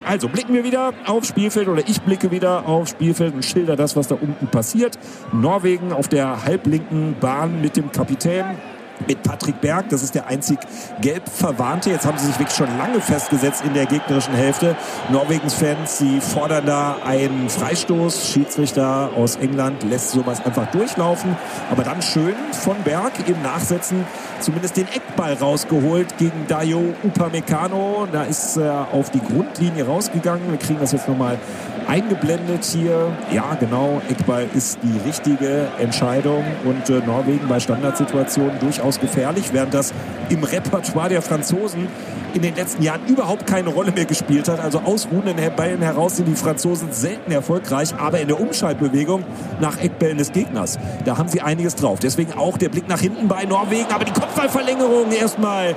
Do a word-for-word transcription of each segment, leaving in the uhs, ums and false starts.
Also blicken wir wieder aufs Spielfeld oder ich blicke wieder aufs Spielfeld und schilder das, was da unten passiert. Norwegen auf der halblinken Bahn mit dem Kapitän, mit Patrick Berg, das ist der einzig gelb Verwarnte. Jetzt haben sie sich wirklich schon lange festgesetzt in der gegnerischen Hälfte. Norwegens Fans, sie fordern da einen Freistoß. Schiedsrichter aus England lässt sowas einfach durchlaufen. Aber dann schön von Berg im Nachsetzen zumindest den Eckball rausgeholt gegen Dayo Upamecano. Da ist er auf die Grundlinie rausgegangen. Wir kriegen das jetzt nochmal eingeblendet hier. Ja, genau, Eckball ist die richtige Entscheidung und äh, Norwegen bei Standardsituationen durchaus gefährlich, während das im Repertoire der Franzosen in den letzten Jahren überhaupt keine Rolle mehr gespielt hat. Also aus ruhenden Bällen heraus sind die Franzosen selten erfolgreich, aber in der Umschaltbewegung nach Eckbällen des Gegners, da haben sie einiges drauf. Deswegen auch der Blick nach hinten bei Norwegen, aber die Kopfballverlängerung erstmal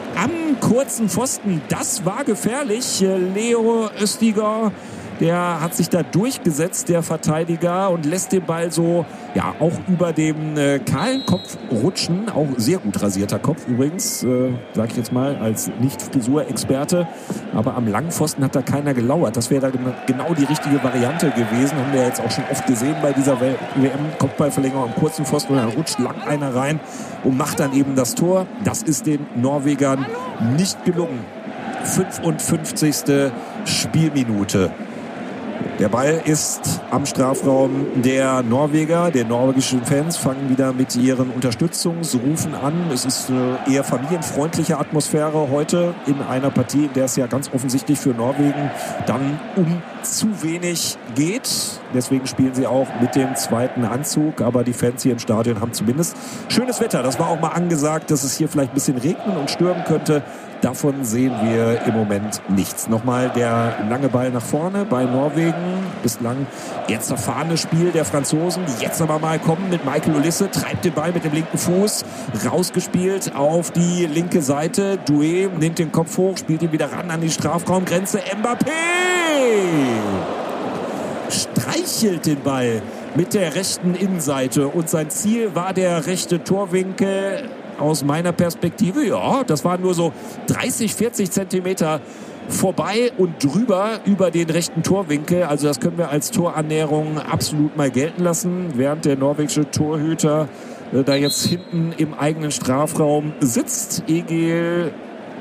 am kurzen Pfosten, das war gefährlich. Leo Östiger, der hat sich da durchgesetzt, der Verteidiger, und lässt den Ball so, ja, auch über dem äh, kahlen Kopf rutschen. Auch sehr gut rasierter Kopf übrigens, äh, sag ich jetzt mal, als Nicht-Frisur-Experte. Aber am langen Pfosten hat da keiner gelauert. Das wäre da genau die richtige Variante gewesen. Haben wir jetzt auch schon oft gesehen bei dieser W M-Kopfballverlängerung am kurzen Pfosten. Und dann rutscht lang einer rein und macht dann eben das Tor. Das ist den Norwegern nicht gelungen. fünfundfünfzigste Spielminute. Der Ball ist am Strafraum der Norweger. Die norwegischen Fans fangen wieder mit ihren Unterstützungsrufen an. Es ist eine eher familienfreundliche Atmosphäre heute in einer Partie, in der es ja ganz offensichtlich für Norwegen dann um zu wenig geht. Deswegen spielen sie auch mit dem zweiten Anzug. Aber die Fans hier im Stadion haben zumindest schönes Wetter. Das war auch mal angesagt, dass es hier vielleicht ein bisschen regnen und stürmen könnte. Davon sehen wir im Moment nichts. Nochmal der lange Ball nach vorne bei Norwegen. Bislang jetzt zerfahrenes Spiel der Franzosen, die jetzt aber mal kommen mit Michael Olise. Treibt den Ball mit dem linken Fuß. Rausgespielt auf die linke Seite. Doué nimmt den Kopf hoch, spielt ihn wieder ran an die Strafraumgrenze. Mbappé streichelt den Ball mit der rechten Innenseite. Und sein Ziel war der rechte Torwinkel. Aus meiner Perspektive, ja, das waren nur so dreißig, vierzig Zentimeter vorbei und drüber über den rechten Torwinkel. Also das können wir als Torannäherung absolut mal gelten lassen, während der norwegische Torhüter äh, da jetzt hinten im eigenen Strafraum sitzt. Egil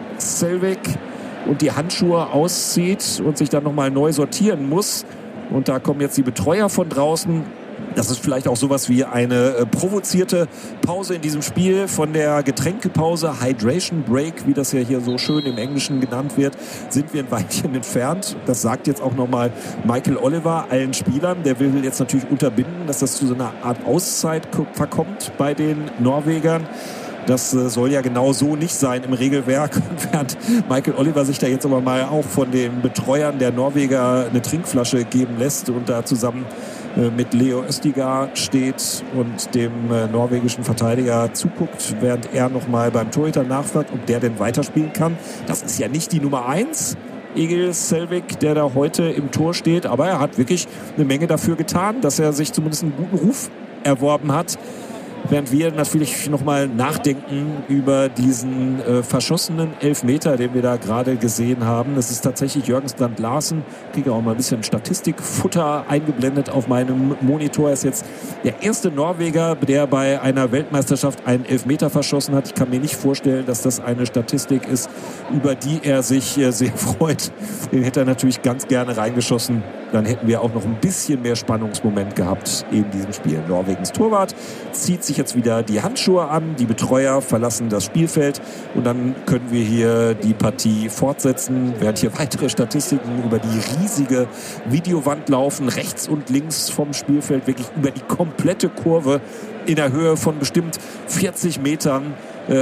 Selvik und die Handschuhe auszieht und sich dann nochmal neu sortieren muss. Und da kommen jetzt die Betreuer von draußen. Das ist vielleicht auch sowas wie eine äh, provozierte Pause in diesem Spiel. Von der Getränkepause, Hydration Break, wie das ja hier so schön im Englischen genannt wird, sind wir ein Weilchen entfernt. Das sagt jetzt auch nochmal Michael Oliver allen Spielern. Der will jetzt natürlich unterbinden, dass das zu so einer Art Auszeit verkommt bei den Norwegern. Das äh, soll ja genau so nicht sein im Regelwerk. Während Michael Oliver sich da jetzt aber mal auch von den Betreuern der Norweger eine Trinkflasche geben lässt und da zusammen mit Leo Östigar steht und dem äh, norwegischen Verteidiger zuguckt, während er nochmal beim Torhüter nachfragt, ob der denn weiterspielen kann. Das ist ja nicht die Nummer eins, Egil Selvik, der da heute im Tor steht, aber er hat wirklich eine Menge dafür getan, dass er sich zumindest einen guten Ruf erworben hat. Während wir natürlich nochmal nachdenken über diesen äh, verschossenen Elfmeter, den wir da gerade gesehen haben. Das ist tatsächlich Jürgen Strand Larsen. Ich kriege auch mal ein bisschen Statistikfutter eingeblendet auf meinem Monitor. Er ist jetzt der erste Norweger, der bei einer Weltmeisterschaft einen Elfmeter verschossen hat. Ich kann mir nicht vorstellen, dass das eine Statistik ist, über die er sich äh, sehr freut. Den hätte er natürlich ganz gerne reingeschossen. Dann hätten wir auch noch ein bisschen mehr Spannungsmoment gehabt in diesem Spiel. Norwegens Torwart zieht sich jetzt wieder die Handschuhe an, die Betreuer verlassen das Spielfeld und dann können wir hier die Partie fortsetzen, während hier weitere Statistiken über die riesige Videowand laufen, rechts und links vom Spielfeld, wirklich über die komplette Kurve in der Höhe von bestimmt vierzig Metern.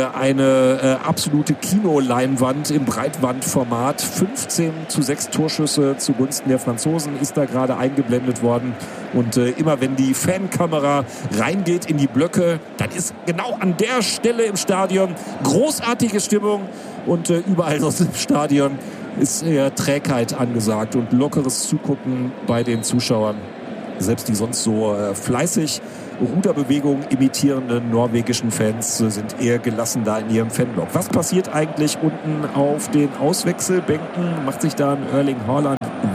Eine äh, absolute Kinoleinwand im Breitbandformat. fünfzehn zu sechs Torschüsse zugunsten der Franzosen ist da gerade eingeblendet worden. Und äh, immer wenn die Fankamera reingeht in die Blöcke, dann ist genau an der Stelle im Stadion großartige Stimmung. Und äh, überall sonst im Stadion ist eher Trägheit angesagt und lockeres Zugucken bei den Zuschauern. Selbst die sonst so äh, fleißig Ruderbewegungen imitierenden norwegischen Fans äh, sind eher gelassen da in ihrem Fanblock. Was passiert eigentlich unten auf den Auswechselbänken? Macht sich da ein Erling Haaland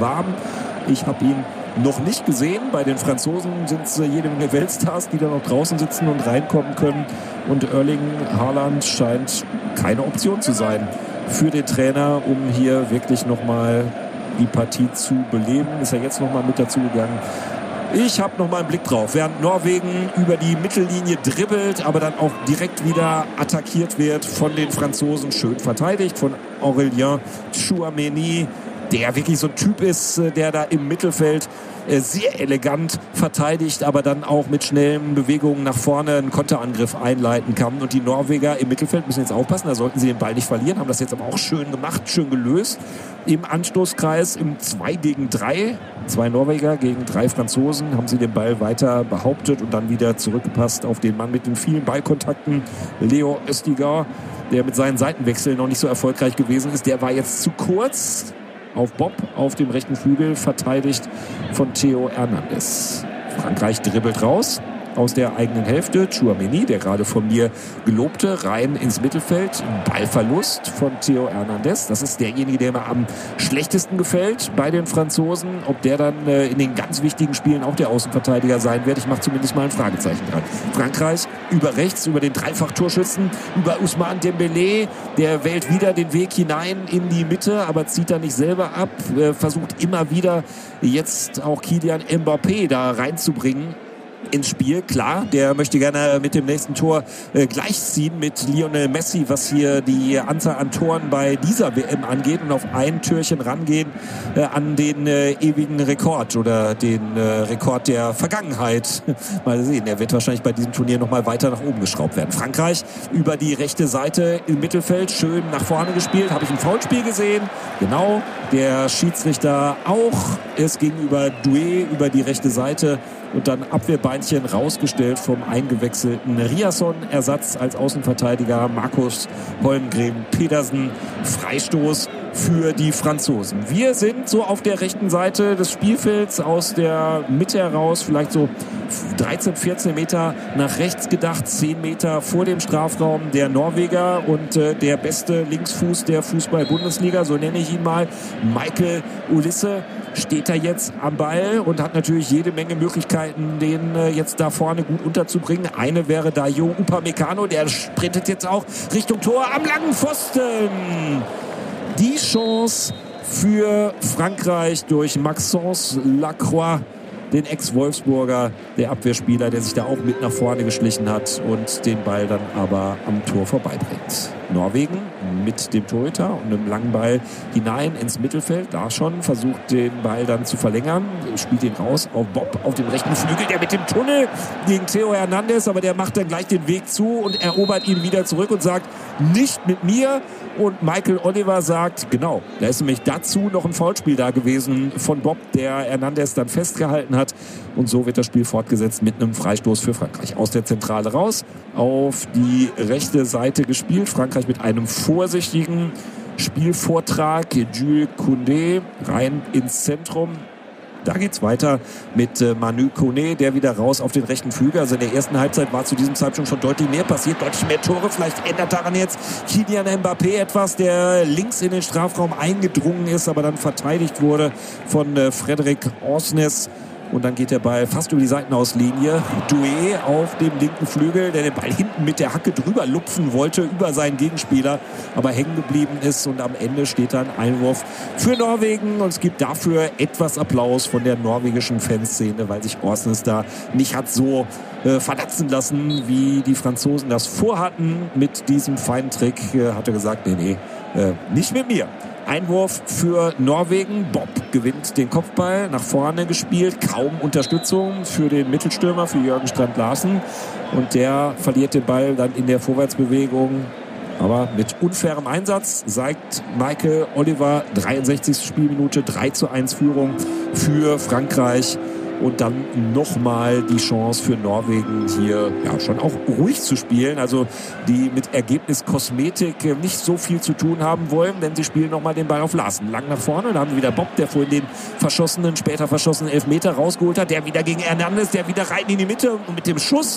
warm. Ich habe ihn noch nicht gesehen. Bei den Franzosen sind es jede Menge Weltstars, die da noch draußen sitzen und reinkommen können. Und Erling Haaland scheint keine Option zu sein für den Trainer, um hier wirklich nochmal die Partie zu beleben. Ist er jetzt nochmal mit dazu gegangen. Ich habe nochmal einen Blick drauf. Während Norwegen über die Mittellinie dribbelt, aber dann auch direkt wieder attackiert wird von den Franzosen. Schön verteidigt von Aurélien Tchouaméni, der wirklich so ein Typ ist, der da im Mittelfeld sehr elegant verteidigt, aber dann auch mit schnellen Bewegungen nach vorne einen Konterangriff einleiten kann. Und die Norweger im Mittelfeld müssen jetzt aufpassen, da sollten sie den Ball nicht verlieren, haben das jetzt aber auch schön gemacht, schön gelöst. Im Anstoßkreis im zwei gegen drei, zwei Norweger gegen drei Franzosen, haben sie den Ball weiter behauptet und dann wieder zurückgepasst auf den Mann mit den vielen Ballkontakten, Leo Østigard, der mit seinen Seitenwechseln noch nicht so erfolgreich gewesen ist. Der war jetzt zu kurz auf Bob, auf dem rechten Flügel, verteidigt von Theo Hernandez. Frankreich dribbelt raus aus der eigenen Hälfte. Tchouaméni, der gerade von mir gelobte, rein ins Mittelfeld. Ballverlust von Theo Hernandez. Das ist derjenige, der mir am schlechtesten gefällt bei den Franzosen. Ob der dann äh, in den ganz wichtigen Spielen auch der Außenverteidiger sein wird, ich mache zumindest mal ein Fragezeichen dran. Frankreich über rechts, über den Dreifach-Torschützen, über Ousmane Dembélé. Der wählt wieder den Weg hinein in die Mitte, aber zieht da nicht selber ab. Äh, versucht immer wieder jetzt auch Kylian Mbappé da reinzubringen ins Spiel. Klar, der möchte gerne mit dem nächsten Tor äh, gleichziehen mit Lionel Messi, was hier die Anzahl an Toren bei dieser W M angeht und auf ein Türchen rangehen äh, an den äh, ewigen Rekord oder den äh, Rekord der Vergangenheit. Mal sehen, der wird wahrscheinlich bei diesem Turnier nochmal weiter nach oben geschraubt werden. Frankreich über die rechte Seite im Mittelfeld, schön nach vorne gespielt. Habe ich ein Foulspiel gesehen? Genau, der Schiedsrichter auch. Es ging über Doué über die rechte Seite und dann Abwehrbeinchen rausgestellt vom eingewechselten Riasson. Ersatz als Außenverteidiger Markus Holmgren Pedersen. Freistoß für die Franzosen. Wir sind so auf der rechten Seite des Spielfelds aus der Mitte heraus, vielleicht so dreizehn, vierzehn Meter nach rechts gedacht, zehn Meter vor dem Strafraum der Norweger und äh, der beste Linksfuß der Fußball-Bundesliga, so nenne ich ihn mal, Michael Olise, steht da jetzt am Ball und hat natürlich jede Menge Möglichkeiten, den äh, jetzt da vorne gut unterzubringen. Eine wäre Dayo Upamecano, der sprintet jetzt auch Richtung Tor am langen Pfosten. Die Chance für Frankreich durch Maxence Lacroix, den Ex-Wolfsburger, der Abwehrspieler, der sich da auch mit nach vorne geschlichen hat und den Ball dann aber am Tor vorbeibringt. Norwegen mit dem Torhüter und einem langen Ball hinein ins Mittelfeld. Da schon versucht den Ball dann zu verlängern, spielt ihn raus auf Bob auf dem rechten Flügel, der mit dem Tunnel gegen Theo Hernandez, aber der macht dann gleich den Weg zu und erobert ihn wieder zurück und sagt, nicht mit mir. Und Michael Oliver sagt, genau, da ist nämlich dazu noch ein Foulspiel da gewesen von Bob, der Hernandez dann festgehalten hat. Und so wird das Spiel fortgesetzt mit einem Freistoß für Frankreich. Aus der Zentrale raus, auf die rechte Seite gespielt. Frankreich mit einem vorsichtigen Spielvortrag. Jules Koundé rein ins Zentrum. Da geht's weiter mit äh, Manu Kone, der wieder raus auf den rechten Flügel. Also in der ersten Halbzeit war zu diesem Zeitpunkt schon deutlich mehr passiert, deutlich mehr Tore. Vielleicht ändert daran jetzt Kylian Mbappé etwas, der links in den Strafraum eingedrungen ist, aber dann verteidigt wurde von äh, Frédéric Osnes. Und dann geht der Ball fast über die Seitenauslinie. Doué auf dem linken Flügel, der den Ball hinten mit der Hacke drüber lupfen wollte, über seinen Gegenspieler, aber hängen geblieben ist. Und am Ende steht dann Einwurf für Norwegen. Und es gibt dafür etwas Applaus von der norwegischen Fanszene, weil sich Orsnes da nicht hat so äh, verletzen lassen, wie die Franzosen das vorhatten. Mit diesem feinen Trick äh, hat er gesagt, nee, nee, äh, nicht mit mir. Einwurf für Norwegen. Bob gewinnt den Kopfball, nach vorne gespielt. Kaum Unterstützung für den Mittelstürmer, für Jürgen Strand-Larsen. Und der verliert den Ball dann in der Vorwärtsbewegung. Aber mit unfairem Einsatz sagt Michael Oliver, dreiundsechzigste Spielminute, drei zu eins Führung für Frankreich. Und dann nochmal die Chance für Norwegen hier ja schon auch ruhig zu spielen. Also die mit Ergebniskosmetik nicht so viel zu tun haben wollen, denn sie spielen nochmal den Ball auf Larsen. Lang nach vorne, da haben wir wieder Bob, der vorhin den verschossenen, später verschossenen Elfmeter rausgeholt hat. Der wieder gegen Hernandez, der wieder rein in die Mitte und mit dem Schuss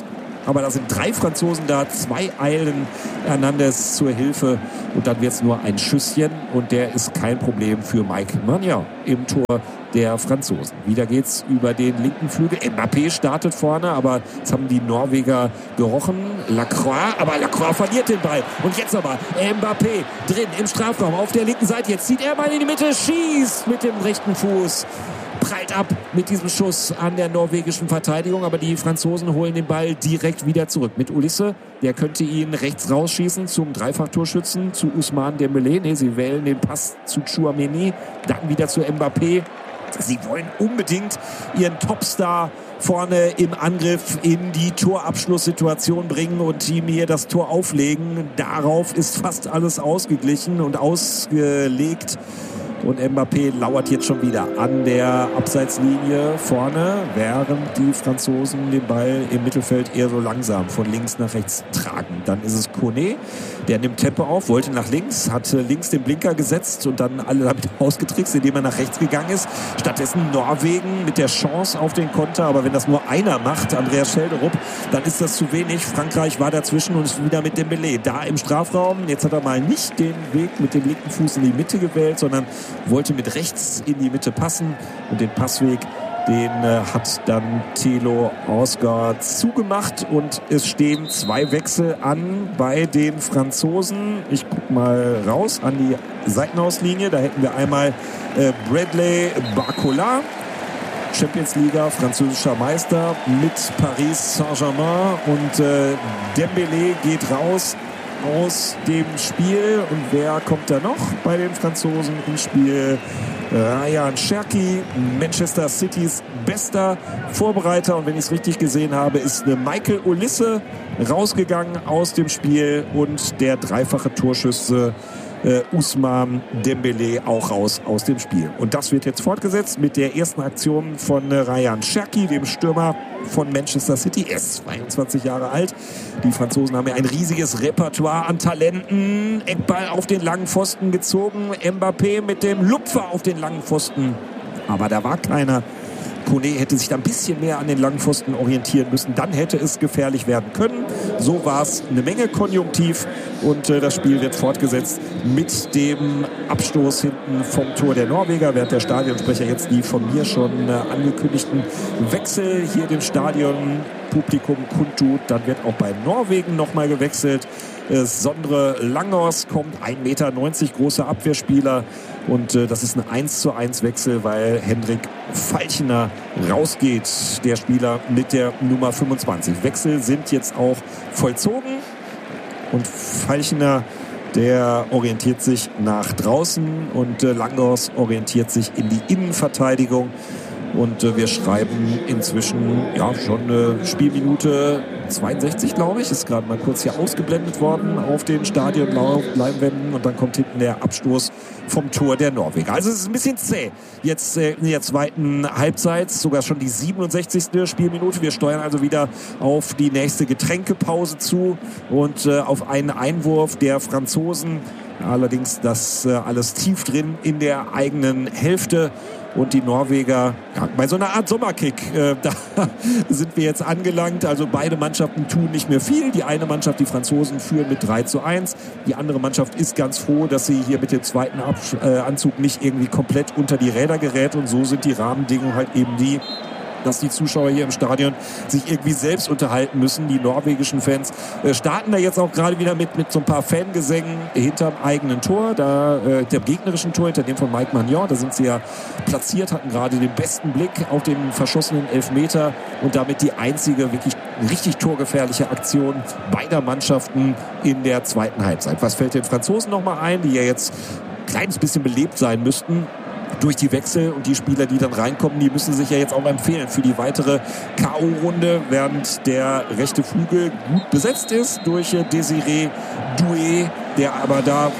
Aber da sind drei Franzosen da, zwei eilen Hernandez zur Hilfe und dann wird es nur ein Schüsschen und der ist kein Problem für Mike Maignan im Tor der Franzosen. Wieder geht's über den linken Flügel. Mbappé startet vorne, aber jetzt haben die Norweger gerochen. Lacroix, aber Lacroix verliert den Ball. Und jetzt aber Mbappé drin im Strafraum auf der linken Seite. Jetzt zieht er mal in die Mitte, schießt mit dem rechten Fuß. Prallt ab mit diesem Schuss an der norwegischen Verteidigung, aber die Franzosen holen den Ball direkt wieder zurück. Mit Ulisse, der könnte ihn rechts rausschießen zum Dreifachtorschützen, zu Ousmane Dembélé. Nee, sie wählen den Pass zu Tchouaméni, dann wieder zu Mbappé. Sie wollen unbedingt ihren Topstar vorne im Angriff in die Torabschlusssituation bringen und ihm hier das Tor auflegen. Darauf ist fast alles ausgeglichen und ausgelegt. Und Mbappé lauert jetzt schon wieder an der Abseitslinie vorne, während die Franzosen den Ball im Mittelfeld eher so langsam von links nach rechts tragen. Dann ist es Koné, der nimmt Tempo auf, wollte nach links, hat links den Blinker gesetzt und dann alle damit ausgetrickst, indem er nach rechts gegangen ist. Stattdessen Norwegen mit der Chance auf den Konter, aber wenn das nur einer macht, Andreas Schelderup, dann ist das zu wenig. Frankreich war dazwischen und ist wieder mit Dembélé da im Strafraum. Jetzt hat er mal nicht den Weg mit dem linken Fuß in die Mitte gewählt, sondern wollte mit rechts in die Mitte passen und den Passweg, den äh, hat dann Thilo Osgard zugemacht und es stehen zwei Wechsel an bei den Franzosen. Ich guck mal raus an die Seitenauslinie, da hätten wir einmal äh, Bradley Barcola, Champions League, französischer Meister mit Paris Saint-Germain und äh, Dembélé geht raus aus dem Spiel. Und wer kommt da noch bei den Franzosen im Spiel? Rayan Cherki, Manchester Citys bester Vorbereiter. Und wenn ich es richtig gesehen habe, ist eine Michael Olise rausgegangen aus dem Spiel und der dreifache Torschütze Uh, Ousmane Dembélé auch raus aus dem Spiel. Und das wird jetzt fortgesetzt mit der ersten Aktion von uh, Rayan Cherki, dem Stürmer von Manchester City. Er ist zweiundzwanzig Jahre alt. Die Franzosen haben ja ein riesiges Repertoire an Talenten. Eckball auf den langen Pfosten gezogen. Mbappé mit dem Lupfer auf den langen Pfosten. Aber da war keiner. Koné hätte sich da ein bisschen mehr an den langen Pfosten orientieren müssen. Dann hätte es gefährlich werden können. So war es eine Menge konjunktiv. Und äh, das Spiel wird fortgesetzt mit dem Abstoß hinten vom Tor der Norweger. Während der Stadionsprecher jetzt die von mir schon äh, angekündigten Wechsel hier dem Stadionpublikum kundtut. Dann wird auch bei Norwegen nochmal gewechselt. Äh, Sondre Langås kommt, ein Meter neunzig großer Abwehrspieler. Und äh, das ist ein eins zu eins Wechsel, weil Hendrik Falchner rausgeht, der Spieler mit der Nummer fünfundzwanzig. Wechsel sind jetzt auch vollzogen. Und Falchner, der orientiert sich nach draußen und äh, Langås orientiert sich in die Innenverteidigung. Und äh, wir schreiben inzwischen ja schon eine Spielminute zweiundsechzig, glaube ich. Ist gerade mal kurz hier ausgeblendet worden auf den Stadionleinwänden. Und dann kommt hinten der Abstoß vom Tor der Norweger. Also es ist ein bisschen zäh. Jetzt äh, in der zweiten Halbzeit, sogar schon die siebenundsechzigste Spielminute. Wir steuern also wieder auf die nächste Getränkepause zu und äh, auf einen Einwurf der Franzosen. Allerdings das äh, alles tief drin in der eigenen Hälfte. Und die Norweger, ja, bei so einer Art Sommerkick, äh, da sind wir jetzt angelangt. Also beide Mannschaften tun nicht mehr viel. Die eine Mannschaft, die Franzosen, führen mit drei zu eins. Die andere Mannschaft ist ganz froh, dass sie hier mit dem zweiten Ab- äh, Anzug nicht irgendwie komplett unter die Räder gerät. Und so sind die Rahmenbedingungen halt eben die, dass die Zuschauer hier im Stadion sich irgendwie selbst unterhalten müssen. Die norwegischen Fans äh, starten da jetzt auch gerade wieder mit, mit so ein paar Fangesängen hinterm eigenen Tor, da äh, der gegnerischen Tor, hinter dem von Mike Maignan. Da sind sie ja platziert, hatten gerade den besten Blick auf den verschossenen Elfmeter und damit die einzige wirklich richtig torgefährliche Aktion beider Mannschaften in der zweiten Halbzeit. Was fällt den Franzosen nochmal ein, die ja jetzt ein kleines bisschen belebt sein müssten durch die Wechsel, und die Spieler, die dann reinkommen, die müssen sich ja jetzt auch empfehlen für die weitere K O-Runde, während der rechte Flügel gut besetzt ist durch Désiré Doué, der aber da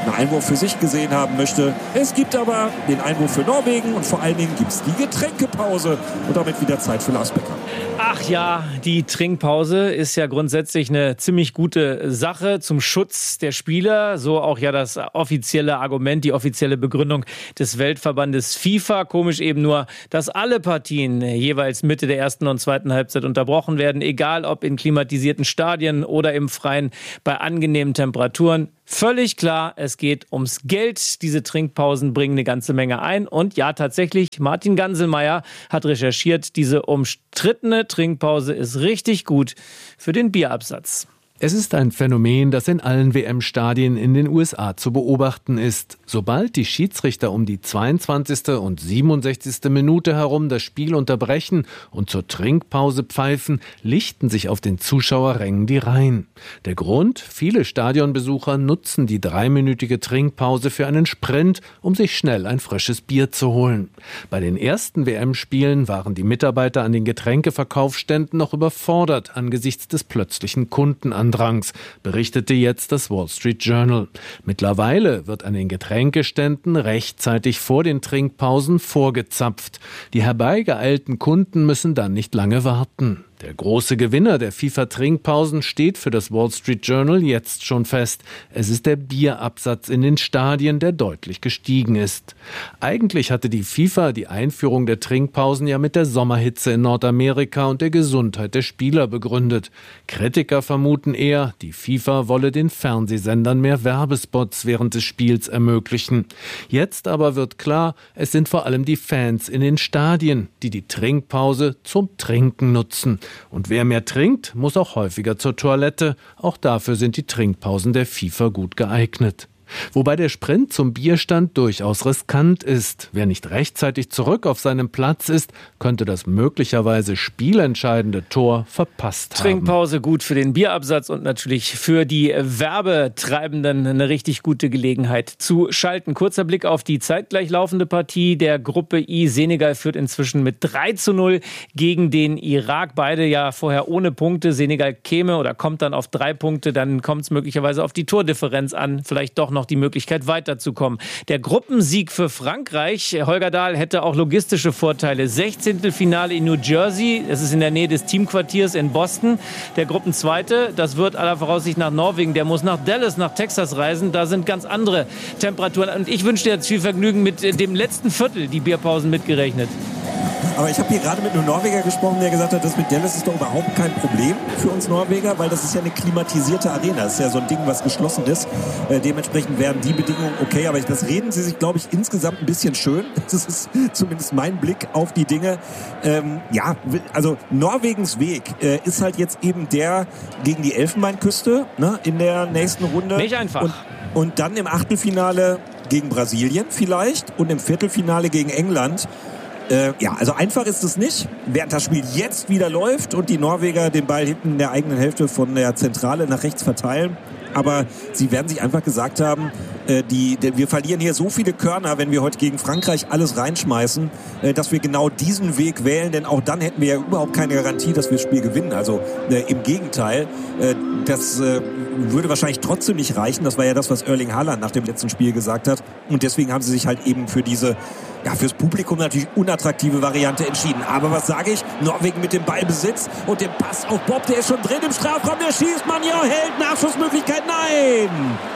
einen Einwurf für sich gesehen haben möchte. Es gibt aber den Einwurf für Norwegen und vor allen Dingen gibt es die Getränkepause und damit wieder Zeit für Lars Becker. Ach ja, die Trinkpause ist ja grundsätzlich eine ziemlich gute Sache zum Schutz der Spieler. So auch ja das offizielle Argument, die offizielle Begründung des Weltverbandes FIFA. Komisch eben nur, dass alle Partien jeweils Mitte der ersten und zweiten Halbzeit unterbrochen werden, egal ob in klimatisierten Stadien oder im Freien bei angenehmen Temperaturen. Völlig klar, es geht ums Geld. Diese Trinkpausen bringen eine ganze Menge ein. Und ja, tatsächlich, Martin Ganselmeier hat recherchiert, diese umstrittene Trinkpause ist richtig gut für den Bierabsatz. Es ist ein Phänomen, das in allen W M-Stadien in den U S A zu beobachten ist. Sobald die Schiedsrichter um die zweiundzwanzigste und siebenundsechzigste Minute herum das Spiel unterbrechen und zur Trinkpause pfeifen, lichten sich auf den Zuschauerrängen die Reihen. Der Grund? Viele Stadionbesucher nutzen die dreiminütige Trinkpause für einen Sprint, um sich schnell ein frisches Bier zu holen. Bei den ersten W M-Spielen waren die Mitarbeiter an den Getränkeverkaufsständen noch überfordert angesichts des plötzlichen Kundenandrangs, berichtete jetzt das Wall Street Journal. Mittlerweile wird an den Getränkeständen rechtzeitig vor den Trinkpausen vorgezapft. Die herbeigeeilten Kunden müssen dann nicht lange warten. Der große Gewinner der FIFA-Trinkpausen steht für das Wall Street Journal jetzt schon fest. Es ist der Bierabsatz in den Stadien, der deutlich gestiegen ist. Eigentlich hatte die FIFA die Einführung der Trinkpausen ja mit der Sommerhitze in Nordamerika und der Gesundheit der Spieler begründet. Kritiker vermuten eher, die FIFA wolle den Fernsehsendern mehr Werbespots während des Spiels ermöglichen. Jetzt aber wird klar, es sind vor allem die Fans in den Stadien, die die Trinkpause zum Trinken nutzen. Und wer mehr trinkt, muss auch häufiger zur Toilette. Auch dafür sind die Trinkpausen der FIFA gut geeignet. Wobei der Sprint zum Bierstand durchaus riskant ist. Wer nicht rechtzeitig zurück auf seinem Platz ist, könnte das möglicherweise spielentscheidende Tor verpasst haben. Trinkpause gut für den Bierabsatz und natürlich für die Werbetreibenden eine richtig gute Gelegenheit zu schalten. Kurzer Blick auf die zeitgleich laufende Partie der Gruppe I. Senegal führt inzwischen mit drei zu null gegen den Irak. Beide ja vorher ohne Punkte. Senegal käme oder kommt dann auf drei Punkte. Dann kommt es möglicherweise auf die Tordifferenz an. Vielleicht doch noch noch die Möglichkeit weiterzukommen. Der Gruppensieg für Frankreich, Holger Dahl, hätte auch logistische Vorteile. Sechzehntelfinale in New Jersey, das ist in der Nähe des Teamquartiers in Boston. Der Gruppenzweite, das wird aller Voraussicht nach Norwegen, der muss nach Dallas, nach Texas reisen. Da sind ganz andere Temperaturen. Und ich wünsche dir jetzt viel Vergnügen mit dem letzten Viertel, die Bierpausen mitgerechnet. Aber ich habe hier gerade mit einem Norweger gesprochen, der gesagt hat, das mit Dallas ist doch überhaupt kein Problem für uns Norweger, weil das ist ja eine klimatisierte Arena. Das ist ja so ein Ding, was geschlossen ist. Äh, dementsprechend wären die Bedingungen okay. Aber das reden sie sich, glaube ich, insgesamt ein bisschen schön. Das ist zumindest mein Blick auf die Dinge. Ähm, ja, also Norwegens Weg äh, ist halt jetzt eben der gegen die Elfenbeinküste, ne, in der nächsten Runde. Nicht einfach. Und, und dann im Achtelfinale gegen Brasilien vielleicht und im Viertelfinale gegen England. Äh, ja, also einfach ist es nicht. Während das Spiel jetzt wieder läuft und die Norweger den Ball hinten in der eigenen Hälfte von der Zentrale nach rechts verteilen. Aber sie werden sich einfach gesagt haben, äh, die, die, wir verlieren hier so viele Körner, wenn wir heute gegen Frankreich alles reinschmeißen, äh, dass wir genau diesen Weg wählen. Denn auch dann hätten wir ja überhaupt keine Garantie, dass wir das Spiel gewinnen. Also äh, im Gegenteil, äh, das äh, würde wahrscheinlich trotzdem nicht reichen. Das war ja das, was Erling Haaland nach dem letzten Spiel gesagt hat. Und deswegen haben sie sich halt eben für diese, ja, fürs Publikum natürlich unattraktive Variante entschieden. Aber was sage ich? Norwegen mit dem Ballbesitz und dem Pass auf Bob, der ist schon drin im Strafraum, der schießt, man ja, hält, Nachschussmöglichkeit, nein!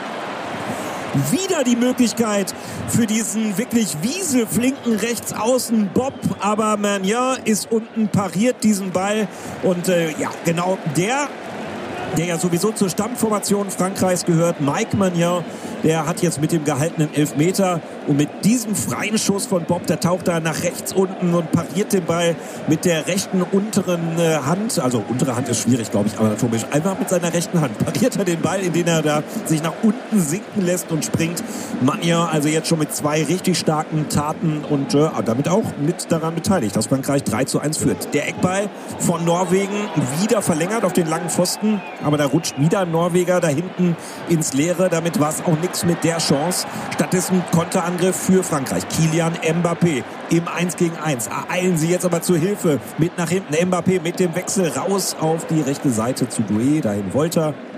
Wieder die Möglichkeit für diesen wirklich wieselflinken Rechtsaußen Bob, aber Magnin ist unten, pariert diesen Ball und äh, ja, genau der, der ja sowieso zur Stammformation Frankreichs gehört, Mike Magnin, der hat jetzt mit dem gehaltenen Elfmeter und mit diesem freien Schuss von Bob, der taucht da nach rechts unten und pariert den Ball mit der rechten unteren äh, Hand, also untere Hand ist schwierig, glaube ich, anatomisch, einfach mit seiner rechten Hand pariert er den Ball, indem er da sich nach unten sinken lässt und springt. Magnin also jetzt schon mit zwei richtig starken Taten und äh, damit auch mit daran beteiligt, dass Frankreich drei zu eins führt. Der Eckball von Norwegen wieder verlängert auf den langen Pfosten, aber da rutscht wieder ein Norweger da hinten ins Leere, damit war es auch nichts mit der Chance. Stattdessen Konterangriff für Frankreich. Kylian Mbappé im eins gegen eins. Eilen sie jetzt aber zur Hilfe mit nach hinten. Mbappé mit dem Wechsel raus auf die rechte Seite zu Doué. Dahin Wolter.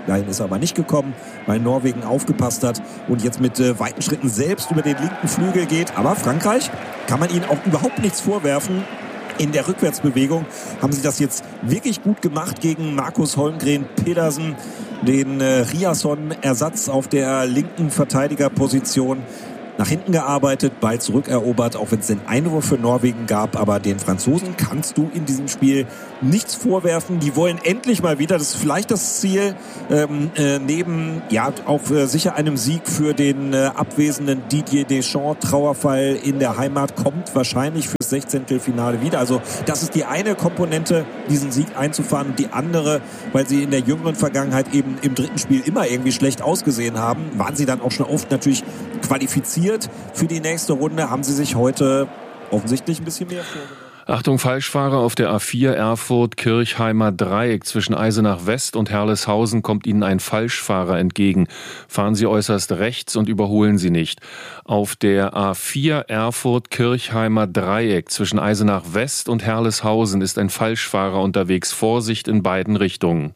Dahin ist er aber nicht gekommen, weil Norwegen aufgepasst hat und jetzt mit äh, weiten Schritten selbst über den linken Flügel geht. Aber Frankreich kann man ihnen auch überhaupt nichts vorwerfen. In der Rückwärtsbewegung haben sie das jetzt wirklich gut gemacht gegen Markus Holmgren Pedersen, den äh, Riasson-Ersatz auf der linken Verteidigerposition. Nach hinten gearbeitet, Ball zurückerobert, auch wenn es den Einwurf für Norwegen gab. Aber den Franzosen kannst du in diesem Spiel nichts vorwerfen. Die wollen endlich mal wieder, das ist vielleicht das Ziel, ähm, äh, neben ja auch äh, sicher einem Sieg für den äh, abwesenden Didier Deschamps. Trauerfall in der Heimat kommt wahrscheinlich fürs Sechzehntelfinale wieder. Also das ist die eine Komponente, diesen Sieg einzufahren. Und die andere, weil sie in der jüngeren Vergangenheit eben im dritten Spiel immer irgendwie schlecht ausgesehen haben, waren sie dann auch schon oft natürlich qualifiziert für die nächste Runde, haben sie sich heute offensichtlich ein bisschen mehr vorgenommen. Achtung, Falschfahrer auf der A vier Erfurt-Kirchheimer Dreieck. Zwischen Eisenach West und Herleshausen kommt Ihnen ein Falschfahrer entgegen. Fahren Sie äußerst rechts und überholen Sie nicht. Auf der A vier Erfurt-Kirchheimer Dreieck zwischen Eisenach West und Herleshausen ist ein Falschfahrer unterwegs. Vorsicht in beiden Richtungen.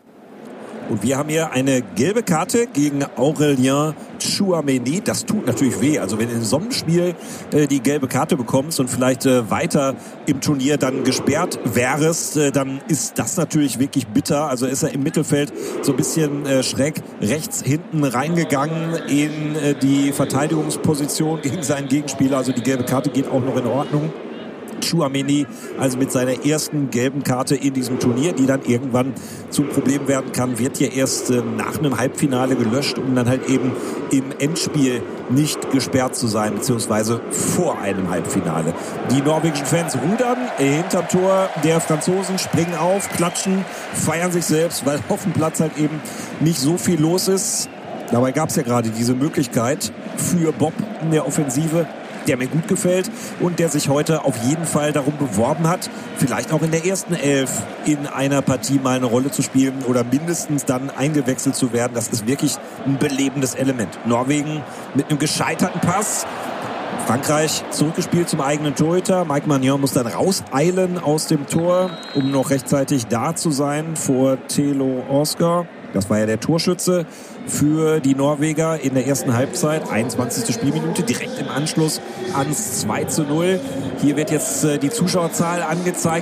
Und wir haben hier eine gelbe Karte gegen Aurélien Tchouaméni. Das tut natürlich weh. Also wenn du in so einem Spiel äh, die gelbe Karte bekommst und vielleicht äh, weiter im Turnier dann gesperrt wärst, äh, dann ist das natürlich wirklich bitter. Also ist er im Mittelfeld so ein bisschen äh, schräg rechts hinten reingegangen in äh, die Verteidigungsposition gegen seinen Gegenspieler. Also die gelbe Karte geht auch noch in Ordnung. Tchouaméni also mit seiner ersten gelben Karte in diesem Turnier, die dann irgendwann zum Problem werden kann, wird ja erst äh, nach einem Halbfinale gelöscht, um dann halt eben im Endspiel nicht gesperrt zu sein, beziehungsweise vor einem Halbfinale. Die norwegischen Fans rudern hinterm Tor der Franzosen, springen auf, klatschen, feiern sich selbst, weil auf dem Platz halt eben nicht so viel los ist. Dabei gab es ja gerade diese Möglichkeit für Bob in der Offensive, der mir gut gefällt und der sich heute auf jeden Fall darum beworben hat, vielleicht auch in der ersten Elf in einer Partie mal eine Rolle zu spielen oder mindestens dann eingewechselt zu werden. Das ist wirklich ein belebendes Element. Norwegen mit einem gescheiterten Pass. Frankreich zurückgespielt zum eigenen Torhüter. Mike Maignan muss dann rauseilen aus dem Tor, um noch rechtzeitig da zu sein vor Thelo Oscar. Das war ja der Torschütze für die Norweger in der ersten Halbzeit. einundzwanzigste Spielminute, direkt im Anschluss ans zwei zu null. Hier wird jetzt äh, die Zuschauerzahl angezeigt.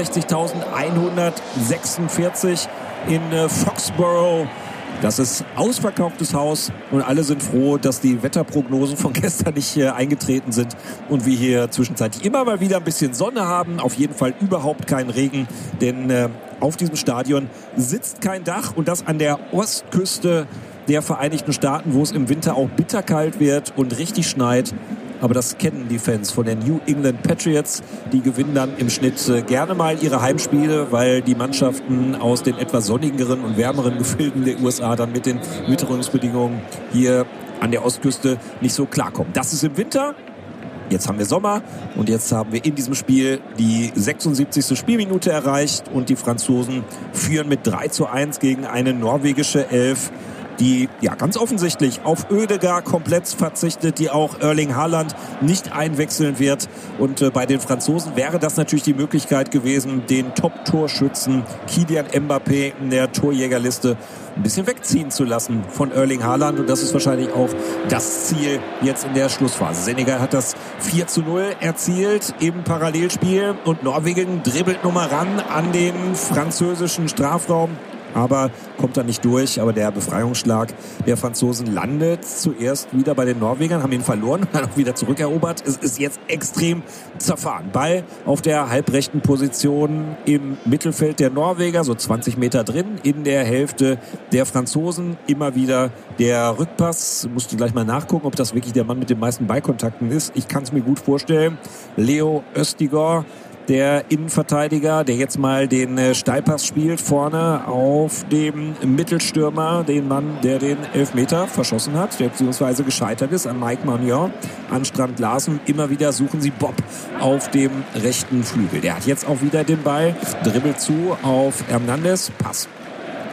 vierundsechzigtausendeinhundertsechsundvierzig in äh, Foxborough. Das ist ausverkauftes Haus und alle sind froh, dass die Wetterprognosen von gestern nicht äh, eingetreten sind und wir hier zwischenzeitlich immer mal wieder ein bisschen Sonne haben. Auf jeden Fall überhaupt kein Regen, denn äh, auf diesem Stadion sitzt kein Dach und das an der Ostküste der Vereinigten Staaten, wo es im Winter auch bitterkalt wird und richtig schneit. Aber das kennen die Fans von den New England Patriots. Die gewinnen dann im Schnitt äh, gerne mal ihre Heimspiele, weil die Mannschaften aus den etwas sonnigeren und wärmeren Gefilden der U S A dann mit den Witterungsbedingungen hier an der Ostküste nicht so klarkommen. Das ist im Winter. Jetzt haben wir Sommer und jetzt haben wir in diesem Spiel die sechsundsiebzigste Spielminute erreicht und die Franzosen führen mit drei zu eins gegen eine norwegische Elf, die ja ganz offensichtlich auf Ødegaard komplett verzichtet, die auch Erling Haaland nicht einwechseln wird. Und äh, bei den Franzosen wäre das natürlich die Möglichkeit gewesen, den Top-Torschützen Kylian Mbappé in der Torjägerliste ein bisschen wegziehen zu lassen von Erling Haaland. Und das ist wahrscheinlich auch das Ziel jetzt in der Schlussphase. Senegal hat das vier zu null erzielt im Parallelspiel und Norwegen dribbelt nochmal ran an den französischen Strafraum. Aber kommt da nicht durch. Aber der Befreiungsschlag der Franzosen landet zuerst wieder bei den Norwegern, haben ihn verloren und dann auch wieder zurückerobert. Es ist jetzt extrem zerfahren. Ball auf der halbrechten Position im Mittelfeld der Norweger, so zwanzig Meter drin, in der Hälfte der Franzosen. Immer wieder der Rückpass. Musst du gleich mal nachgucken, ob das wirklich der Mann mit den meisten Ballkontakten ist. Ich kann es mir gut vorstellen. Leo Østigård, der Innenverteidiger, der jetzt mal den äh, Steilpass spielt, vorne auf dem Mittelstürmer, den Mann, der den Elfmeter verschossen hat, der beziehungsweise gescheitert ist, an Mike Maignan, an Strand Larsen. Immer wieder suchen sie Bob auf dem rechten Flügel. Der hat jetzt auch wieder den Ball, dribbelt zu auf Hernandez, Pass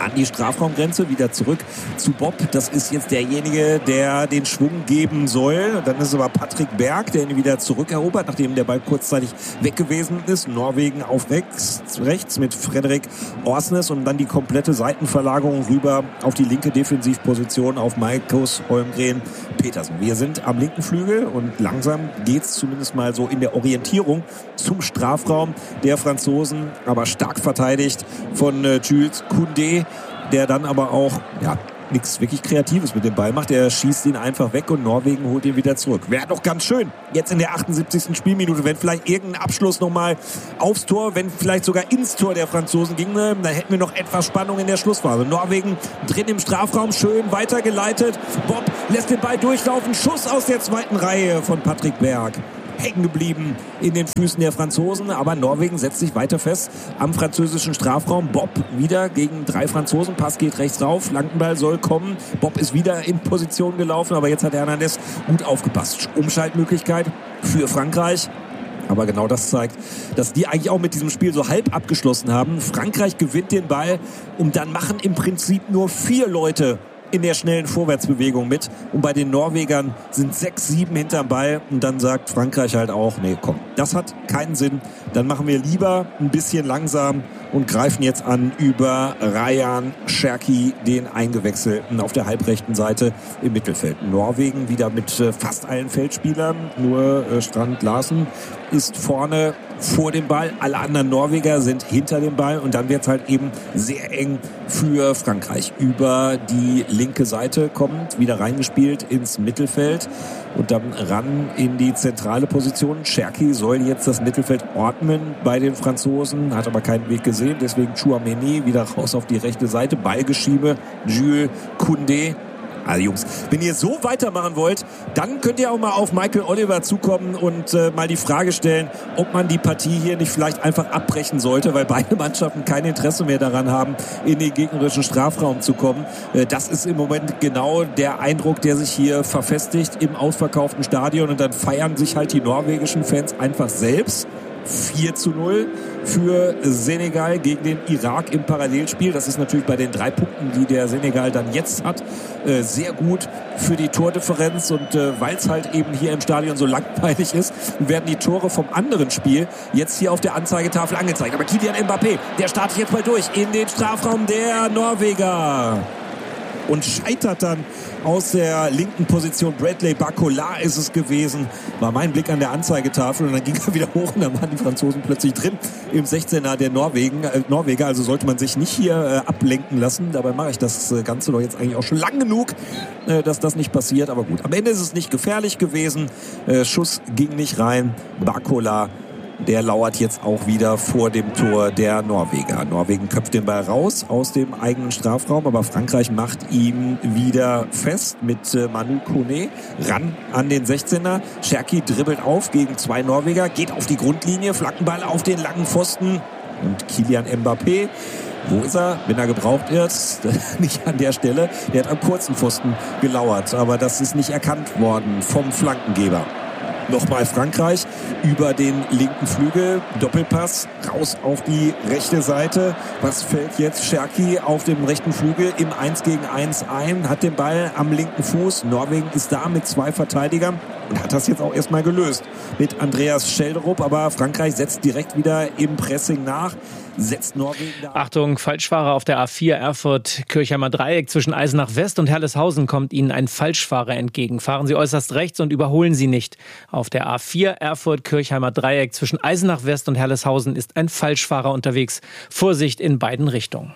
an die Strafraumgrenze, wieder zurück zu Bob. Das ist jetzt derjenige, der den Schwung geben soll. Dann ist es aber Patrick Berg, der ihn wieder zurückerobert, nachdem der Ball kurzzeitig weg gewesen ist. Norwegen auf rechts, rechts mit Frederik Orsnes und dann die komplette Seitenverlagerung rüber auf die linke Defensivposition auf Markus Holmgren Petersen. Wir sind am linken Flügel und langsam geht's zumindest mal so in der Orientierung zum Strafraum der Franzosen, aber stark verteidigt von äh, Jules Koundé, der dann aber auch ja, nichts wirklich Kreatives mit dem Ball macht. Er schießt ihn einfach weg und Norwegen holt ihn wieder zurück. Wäre doch ganz schön, jetzt in der achtundsiebzigsten Spielminute, wenn vielleicht irgendein Abschluss nochmal aufs Tor, wenn vielleicht sogar ins Tor der Franzosen ginge, dann hätten wir noch etwas Spannung in der Schlussphase. Norwegen drin im Strafraum, schön weitergeleitet. Bob lässt den Ball durchlaufen. Schuss aus der zweiten Reihe von Patrick Berg. Hängen geblieben in den Füßen der Franzosen, aber Norwegen setzt sich weiter fest am französischen Strafraum. Bob wieder gegen drei Franzosen, Pass geht rechts rauf, Flankenball soll kommen. Bob ist wieder in Position gelaufen, aber jetzt hat Hernandez gut aufgepasst. Umschaltmöglichkeit für Frankreich. Aber genau das zeigt, dass die eigentlich auch mit diesem Spiel so halb abgeschlossen haben. Frankreich gewinnt den Ball und dann machen im Prinzip nur vier Leute in der schnellen Vorwärtsbewegung mit. Und bei den Norwegern sind sechs, sieben hinterm Ball. Und dann sagt Frankreich halt auch, nee, komm, das hat keinen Sinn. Dann machen wir lieber ein bisschen langsam und greifen jetzt an über Rayan Cherki, den Eingewechselten auf der halbrechten Seite im Mittelfeld. Norwegen wieder mit fast allen Feldspielern. Nur Strand Larsen ist vorne vor dem Ball. Alle anderen Norweger sind hinter dem Ball. Und dann wird es halt eben sehr eng für Frankreich. Über die linke Seite kommt, wieder reingespielt ins Mittelfeld. Und dann ran in die zentrale Position. Cherki soll jetzt das Mittelfeld ordnen bei den Franzosen, hat aber keinen Weg gesehen. Deswegen Chouameni wieder raus auf die rechte Seite. Ballgeschiebe, Jules Koundé. Also Jungs, wenn ihr so weitermachen wollt, dann könnt ihr auch mal auf Michael Oliver zukommen und äh, mal die Frage stellen, ob man die Partie hier nicht vielleicht einfach abbrechen sollte, weil beide Mannschaften kein Interesse mehr daran haben, in den gegnerischen Strafraum zu kommen. Äh, das ist im Moment genau der Eindruck, der sich hier verfestigt im ausverkauften Stadion, und dann feiern sich halt die norwegischen Fans einfach selbst. vier zu null für Senegal gegen den Irak im Parallelspiel. Das ist natürlich bei den drei Punkten, die der Senegal dann jetzt hat, sehr gut für die Tordifferenz. Und weil es halt eben hier im Stadion so langweilig ist, werden die Tore vom anderen Spiel jetzt hier auf der Anzeigetafel angezeigt. Aber Kylian Mbappé, der startet jetzt mal durch in den Strafraum der Norweger und scheitert dann aus der linken Position. Bradley Barcola ist es gewesen, war mein Blick an der Anzeigetafel, und dann ging er wieder hoch und dann waren die Franzosen plötzlich drin im sechzehner der Norwegen, äh, Norweger. Also sollte man sich nicht hier äh, ablenken lassen. Dabei mache ich das äh, Ganze doch jetzt eigentlich auch schon lang genug, äh, dass das nicht passiert. Aber gut, am Ende ist es nicht gefährlich gewesen. Äh, Schuss ging nicht rein. Barcola, der lauert jetzt auch wieder vor dem Tor der Norweger. Norwegen köpft den Ball raus aus dem eigenen Strafraum, aber Frankreich macht ihn wieder fest mit äh, Manu Koné ran an den sechzehner. Cherki dribbelt auf gegen zwei Norweger, geht auf die Grundlinie, Flankenball auf den langen Pfosten, und Kylian Mbappé, wo ist er, wenn er gebraucht wird? Nicht an der Stelle. Der hat am kurzen Pfosten gelauert, aber das ist nicht erkannt worden vom Flankengeber. Nochmal Frankreich über den linken Flügel. Doppelpass raus auf die rechte Seite. Was fällt jetzt? Cherki auf dem rechten Flügel im eins gegen eins ein. Hat den Ball am linken Fuß. Norwegen ist da mit zwei Verteidigern und hat das jetzt auch erstmal gelöst mit Andreas Schelderup. Aber Frankreich setzt direkt wieder im Pressing nach. Setzt Norwegen da. Achtung, Falschfahrer auf der A vier Erfurt-Kirchheimer Dreieck. Zwischen Eisenach West und Herleshausen kommt Ihnen ein Falschfahrer entgegen. Fahren Sie äußerst rechts und überholen Sie nicht. Auf der A vier Erfurt-Kirchheimer Dreieck zwischen Eisenach West und Herleshausen ist ein Falschfahrer unterwegs. Vorsicht in beiden Richtungen.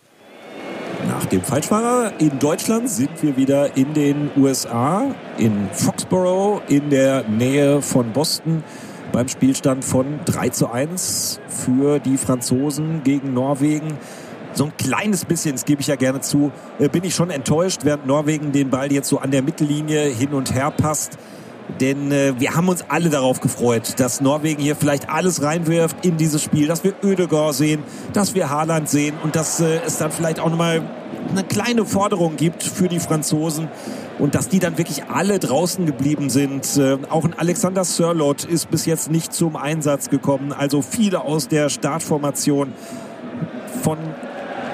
Nach dem Falschfahrer in Deutschland sind wir wieder in den U S A, in Foxborough, in der Nähe von Boston. Beim Spielstand von drei zu eins für die Franzosen gegen Norwegen. So ein kleines bisschen, das gebe ich ja gerne zu, bin ich schon enttäuscht, während Norwegen den Ball jetzt so an der Mittellinie hin und her passt. Denn äh, wir haben uns alle darauf gefreut, dass Norwegen hier vielleicht alles reinwirft in dieses Spiel, dass wir Ødegaard sehen, dass wir Haaland sehen und dass äh, es dann vielleicht auch nochmal eine kleine Forderung gibt für die Franzosen und dass die dann wirklich alle draußen geblieben sind. Äh, auch ein Alexander Sørloth ist bis jetzt nicht zum Einsatz gekommen. Also viele aus der Startformation von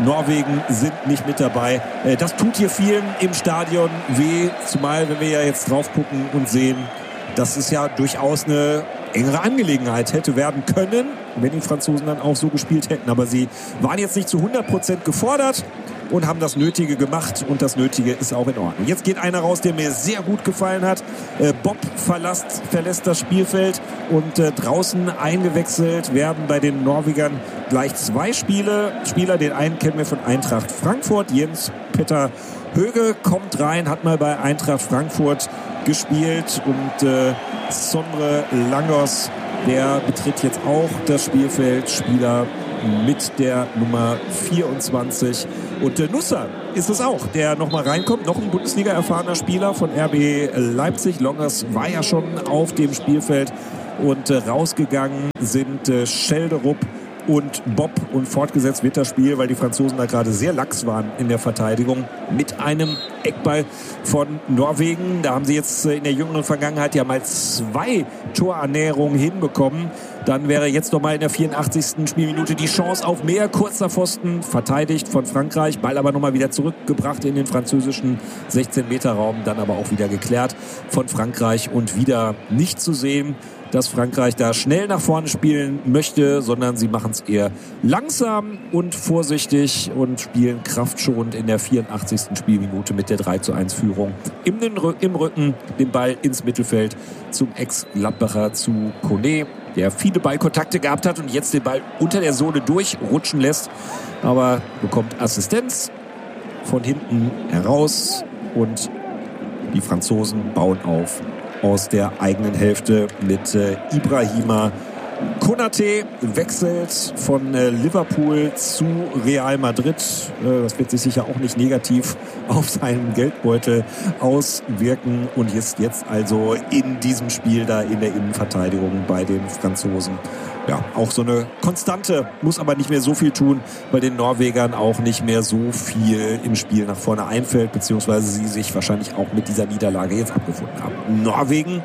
Norwegen sind nicht mit dabei. Das tut hier vielen im Stadion weh, zumal wenn wir ja jetzt drauf gucken und sehen, dass es ja durchaus eine engere Angelegenheit hätte werden können, wenn die Franzosen dann auch so gespielt hätten. Aber sie waren jetzt nicht zu hundert Prozent gefordert und haben das Nötige gemacht. Und das Nötige ist auch in Ordnung. Jetzt geht einer raus, der mir sehr gut gefallen hat. Äh, Bob verlässt, verlässt das Spielfeld und äh, draußen eingewechselt werden bei den Norwegern gleich zwei Spiele. Spieler, den einen kennen wir von Eintracht Frankfurt. Jens Petter Höge kommt rein, hat mal bei Eintracht Frankfurt gespielt und äh, Sondre Langos, der betritt jetzt auch das Spielfeld, Spieler mit der Nummer vierundzwanzig. Und äh, Nusser ist es auch, der nochmal reinkommt, noch ein Bundesliga-erfahrener Spieler von R B Leipzig. Langos war ja schon auf dem Spielfeld und äh, rausgegangen sind äh, Schelderup und Bob, und fortgesetzt wird das Spiel, weil die Franzosen da gerade sehr lax waren in der Verteidigung, mit einem Eckball von Norwegen. Da haben sie jetzt in der jüngeren Vergangenheit ja mal zwei Torannäherungen hinbekommen. Dann wäre jetzt noch mal in der vierundachtzigsten Spielminute die Chance auf mehr. Kurzer Pfosten, verteidigt von Frankreich, Ball aber noch mal wieder zurückgebracht in den französischen sechzehn-Meter-Raum, dann aber auch wieder geklärt von Frankreich und wieder nicht zu sehen, dass Frankreich da schnell nach vorne spielen möchte, sondern sie machen es eher langsam und vorsichtig und spielen kraftschonend in der vierundachtzigsten Spielminute mit der drei zu eins Führung im, im Rücken, den Ball ins Mittelfeld zum Ex-Gladbacher, zu Kone, der viele Ballkontakte gehabt hat und jetzt den Ball unter der Sohle durchrutschen lässt, aber bekommt Assistenz von hinten heraus und die Franzosen bauen auf aus der eigenen Hälfte mit äh, Ibrahima Konate, wechselt von äh, Liverpool zu Real Madrid. Äh, das wird sich sicher auch nicht negativ auf seinen Geldbeutel auswirken und ist jetzt also in diesem Spiel da in der Innenverteidigung bei den Franzosen. Ja, auch so eine Konstante, muss aber nicht mehr so viel tun, weil den Norwegern auch nicht mehr so viel im Spiel nach vorne einfällt, beziehungsweise sie sich wahrscheinlich auch mit dieser Niederlage jetzt abgefunden haben. Norwegen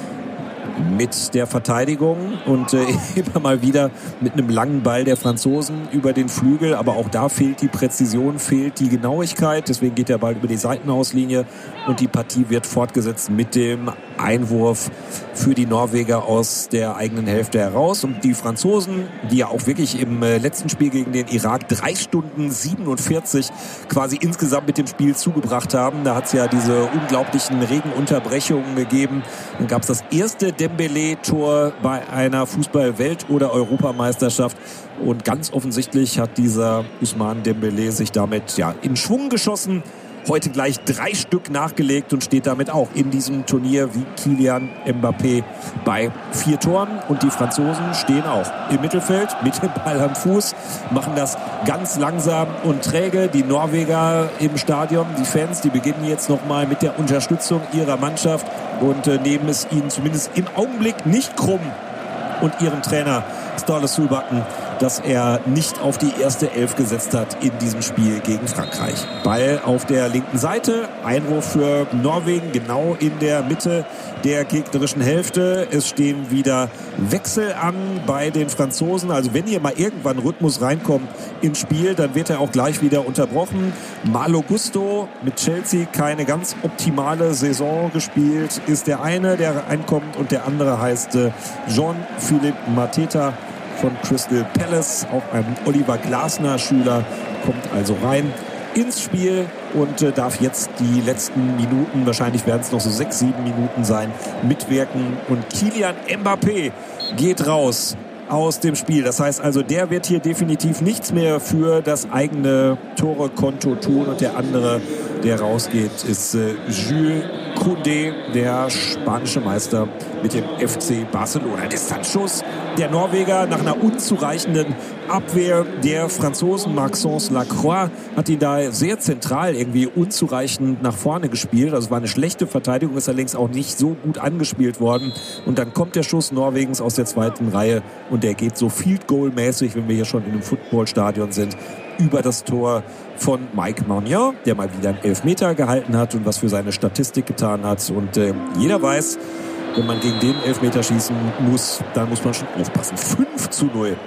mit der Verteidigung und äh, immer mal wieder mit einem langen Ball der Franzosen über den Flügel, aber auch da fehlt die Präzision, fehlt die Genauigkeit, deswegen geht der Ball über die Seitenauslinie und die Partie wird fortgesetzt mit dem Einwurf für die Norweger aus der eigenen Hälfte heraus. Und die Franzosen, die ja auch wirklich im letzten Spiel gegen den Irak drei Stunden siebenundvierzig quasi insgesamt mit dem Spiel zugebracht haben. Da hat es ja diese unglaublichen Regenunterbrechungen gegeben. Dann gab es das erste Dembélé-Tor bei einer Fußball-Welt- oder Europameisterschaft. Und ganz offensichtlich hat dieser Ousmane Dembélé sich damit ja in Schwung geschossen. Heute gleich drei Stück nachgelegt und steht damit auch in diesem Turnier wie Kylian Mbappé bei vier Toren. Und die Franzosen stehen auch im Mittelfeld mit dem Ball am Fuß, machen das ganz langsam und träge. Die Norweger im Stadion, die Fans, die beginnen jetzt nochmal mit der Unterstützung ihrer Mannschaft und äh, nehmen es ihnen zumindest im Augenblick nicht krumm und ihren Trainer Ståle Solbakken, dass er nicht auf die erste Elf gesetzt hat in diesem Spiel gegen Frankreich. Ball auf der linken Seite, Einwurf für Norwegen, genau in der Mitte der gegnerischen Hälfte. Es stehen wieder Wechsel an bei den Franzosen. Also wenn hier mal irgendwann Rhythmus reinkommt ins Spiel, dann wird er auch gleich wieder unterbrochen. Malo Gusto mit Chelsea keine ganz optimale Saison gespielt, ist der eine, der reinkommt, und der andere heißt äh, Jean-Philippe Mateta von Crystal Palace, auch ein Oliver Glasner-Schüler, kommt also rein ins Spiel und äh, darf jetzt die letzten Minuten, wahrscheinlich werden es noch so sechs, sieben Minuten sein, mitwirken. Und Kylian Mbappé geht raus aus dem Spiel. Das heißt also, der wird hier definitiv nichts mehr für das eigene Tore-Konto tun. Und der andere, der rausgeht, ist äh, Jules Koundé, der spanische Meister mit dem F C Barcelona. Distanzschuss der Norweger nach einer unzureichenden Abwehr der Franzosen. Maxence Lacroix hat ihn da sehr zentral irgendwie unzureichend nach vorne gespielt. Also es war eine schlechte Verteidigung, ist allerdings auch nicht so gut angespielt worden. Und dann kommt der Schuss Norwegens aus der zweiten Reihe und der geht so Field-Goal-mäßig, wenn wir hier schon in einem Footballstadion sind, über das Tor von Mike Maignan, der mal wieder einen Elfmeter gehalten hat und was für seine Statistik getan hat. Und äh, jeder weiß, wenn man gegen den Elfmeter schießen muss, dann muss man schon aufpassen. fünf zu null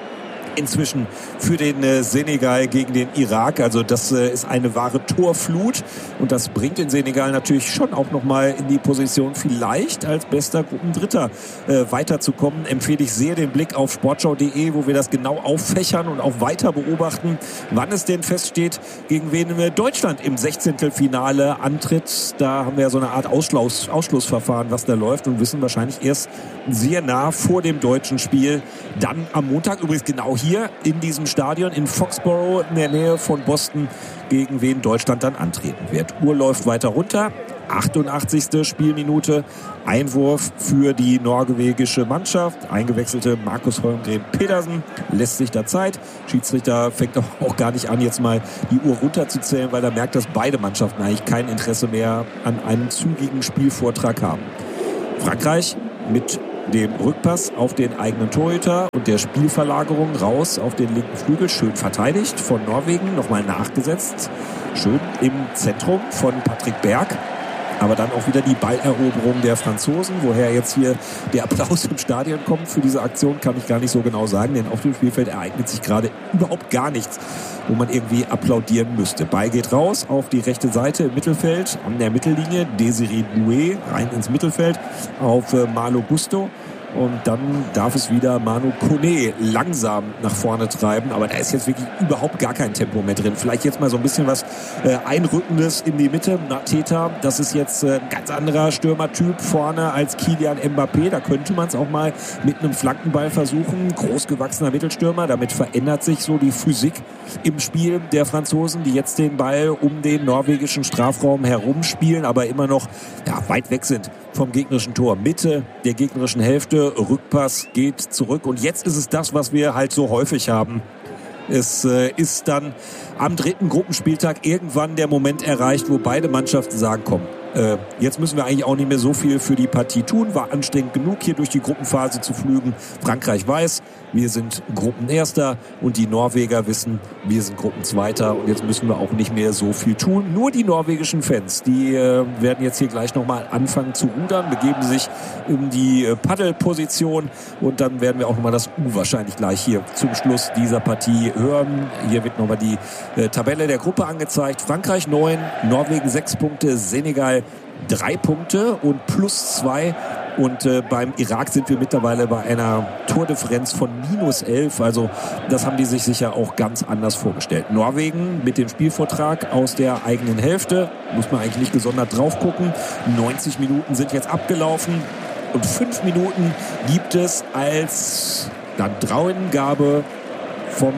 inzwischen für den äh, Senegal gegen den Irak. Also das äh, ist eine wahre Torflut und das bringt den Senegal natürlich schon auch nochmal in die Position, vielleicht als bester Gruppendritter äh, weiterzukommen. Empfehle ich sehr den Blick auf sportschau punkt de, wo wir das genau auffächern und auch weiter beobachten, wann es denn feststeht, gegen wen Deutschland im Sechzehntelfinale antritt. Da haben wir ja so eine Art Ausschluss, Ausschlussverfahren, was da läuft, und wissen wahrscheinlich erst sehr nah vor dem deutschen Spiel. Dann am Montag, übrigens genau hier in diesem Stadion in Foxborough in der Nähe von Boston, gegen wen Deutschland dann antreten wird. Uhr läuft weiter runter. achtundachtzigste Spielminute. Einwurf für die norwegische Mannschaft. Eingewechselte Markus Holmgren Pedersen lässt sich da Zeit. Schiedsrichter fängt auch gar nicht an, jetzt mal die Uhr runterzuzählen, weil er merkt, dass beide Mannschaften eigentlich kein Interesse mehr an einem zügigen Spielvortrag haben. Frankreich mit dem Rückpass auf den eigenen Torhüter und der Spielverlagerung raus auf den linken Flügel. Schön verteidigt von Norwegen, nochmal nachgesetzt. Schön im Zentrum von Patrick Berg. Aber dann auch wieder die Balleroberung der Franzosen. Woher jetzt hier der Applaus im Stadion kommt für diese Aktion, kann ich gar nicht so genau sagen. Denn auf dem Spielfeld ereignet sich gerade überhaupt gar nichts, wo man irgendwie applaudieren müsste. Ball geht raus auf die rechte Seite im Mittelfeld, an der Mittellinie. Desiré Doué rein ins Mittelfeld auf Malo Gusto. Und dann darf es wieder Manu Kone langsam nach vorne treiben. Aber da ist jetzt wirklich überhaupt gar kein Tempo mehr drin. Vielleicht jetzt mal so ein bisschen was äh, Einrückendes in die Mitte. Mateta, das ist jetzt äh, ein ganz anderer Stürmertyp vorne als Kylian Mbappé. Da könnte man es auch mal mit einem Flankenball versuchen. Großgewachsener Mittelstürmer. Damit verändert sich so die Physik im Spiel der Franzosen, die jetzt den Ball um den norwegischen Strafraum herumspielen, aber immer noch ja, weit weg sind vom gegnerischen Tor. Mitte der gegnerischen Hälfte. Rückpass geht zurück. Und jetzt ist es das, was wir halt so häufig haben. Es äh, ist dann am dritten Gruppenspieltag irgendwann der Moment erreicht, wo beide Mannschaften sagen, komm, äh, jetzt müssen wir eigentlich auch nicht mehr so viel für die Partie tun. War anstrengend genug, hier durch die Gruppenphase zu flügen. Frankreich weiß, wir sind Gruppenerster und die Norweger wissen, wir sind Gruppenzweiter und jetzt müssen wir auch nicht mehr so viel tun. Nur die norwegischen Fans, die äh, werden jetzt hier gleich nochmal anfangen zu rudern, begeben sich in die äh, Paddelposition und dann werden wir auch nochmal das U wahrscheinlich gleich hier zum Schluss dieser Partie hören. Hier wird nochmal die äh, Tabelle der Gruppe angezeigt. Frankreich neun, Norwegen sechs Punkte, Senegal drei Punkte und plus zwei. Und äh, beim Irak sind wir mittlerweile bei einer Tordifferenz von minus elf. Also das haben die sich sicher auch ganz anders vorgestellt. Norwegen mit dem Spielvortrag aus der eigenen Hälfte. Muss man eigentlich nicht gesondert drauf gucken. neunzig Minuten sind jetzt abgelaufen. Und fünf Minuten gibt es als dann Drauengabe vom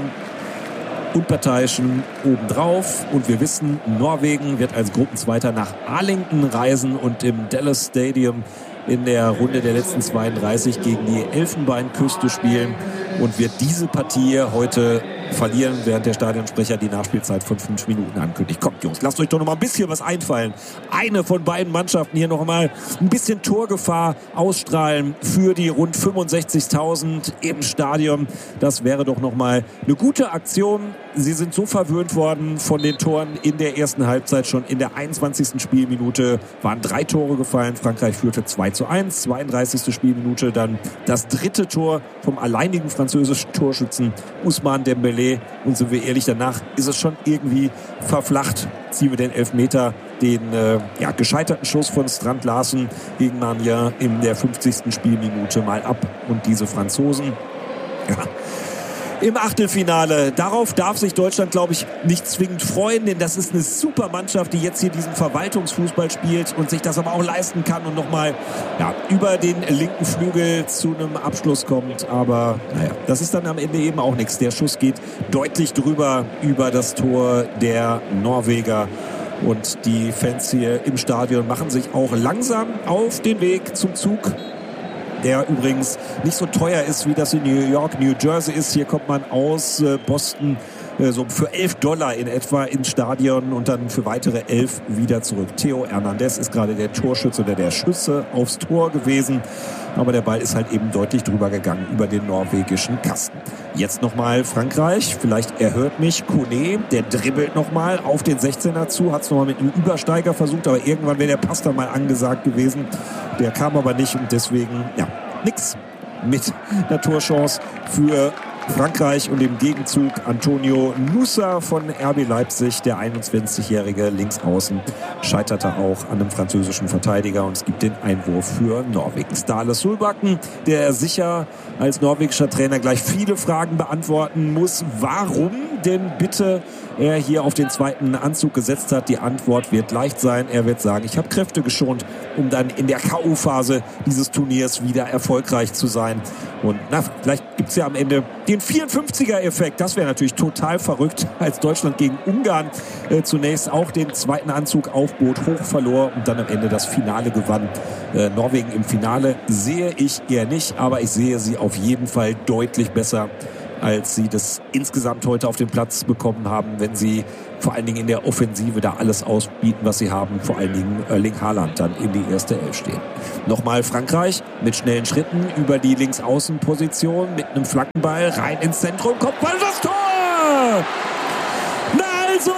Unparteiischen obendrauf. Und wir wissen, Norwegen wird als Gruppenzweiter nach Arlington reisen und im Dallas Stadium in der Runde der letzten zweiunddreißig gegen die Elfenbeinküste spielen und wird diese Partie heute verlieren, während der Stadionsprecher die Nachspielzeit von fünf Minuten ankündigt. Kommt, Jungs, lasst euch doch noch mal ein bisschen was einfallen. Eine von beiden Mannschaften hier noch mal ein bisschen Torgefahr ausstrahlen für die rund fünfundsechzigtausend im Stadion. Das wäre doch noch mal eine gute Aktion. Sie sind so verwöhnt worden von den Toren in der ersten Halbzeit. Schon in der einundzwanzigsten Spielminute waren drei Tore gefallen. Frankreich führte zwei zu eins. zweiunddreißigste Spielminute dann das dritte Tor vom alleinigen französischen Torschützen Ousmane Dembélé. Und sind wir ehrlich, danach ist es schon irgendwie verflacht. Ziehen wir den Elfmeter, den äh, ja, gescheiterten Schuss von Strand Larsen gegen Magnan in der fünfzigsten Spielminute mal ab. Und diese Franzosen, ja, im Achtelfinale. Darauf darf sich Deutschland, glaube ich, nicht zwingend freuen, denn das ist eine super Mannschaft, die jetzt hier diesen Verwaltungsfußball spielt und sich das aber auch leisten kann und nochmal ja, über den linken Flügel zu einem Abschluss kommt. Aber naja, das ist dann am Ende eben auch nichts. Der Schuss geht deutlich drüber über das Tor der Norweger. Und die Fans hier im Stadion machen sich auch langsam auf den Weg zum Zug, der übrigens nicht so teuer ist, wie das in New York, New Jersey ist. Hier kommt man aus äh, Boston äh, so für elf Dollar in etwa ins Stadion und dann für weitere elf wieder zurück. Theo Hernandez ist gerade der Torschütze oder der Schüsse aufs Tor gewesen. Aber der Ball ist halt eben deutlich drüber gegangen über den norwegischen Kasten. Jetzt nochmal Frankreich. Vielleicht erhört mich Kone. Der dribbelt nochmal auf den sechzehner zu. Hat es nochmal mit einem Übersteiger versucht. Aber irgendwann wäre der Pass dann mal angesagt gewesen. Der kam aber nicht. Und deswegen, ja, nix mit einer Torchance für Frankreich und im Gegenzug Antonio Nusa von R B Leipzig, der einundzwanzigjährige Linksaußen, scheiterte auch an einem französischen Verteidiger und es gibt den Einwurf für Norwegen. Ståle Solbakken, der sicher als norwegischer Trainer gleich viele Fragen beantworten muss, warum denn bitte er hier auf den zweiten Anzug gesetzt hat. Die Antwort wird leicht sein. Er wird sagen, ich habe Kräfte geschont, um dann in der K O-Phase dieses Turniers wieder erfolgreich zu sein. Und na, vielleicht gibt es ja am Ende den vierundfünfziger-Effekt. Das wäre natürlich total verrückt, als Deutschland gegen Ungarn äh, zunächst auch den zweiten Anzug aufbot, hoch verlor und dann am Ende das Finale gewann. Äh, Norwegen im Finale sehe ich eher nicht, aber ich sehe sie auf jeden Fall deutlich besser, als sie das insgesamt heute auf den Platz bekommen haben, wenn sie vor allen Dingen in der Offensive da alles ausbieten, was sie haben, vor allen Dingen Erling Haaland dann in die erste Elf stehen. Nochmal Frankreich mit schnellen Schritten über die Linksaußenposition mit einem Flankenball rein ins Zentrum, Kopfball, das Tor! Na also,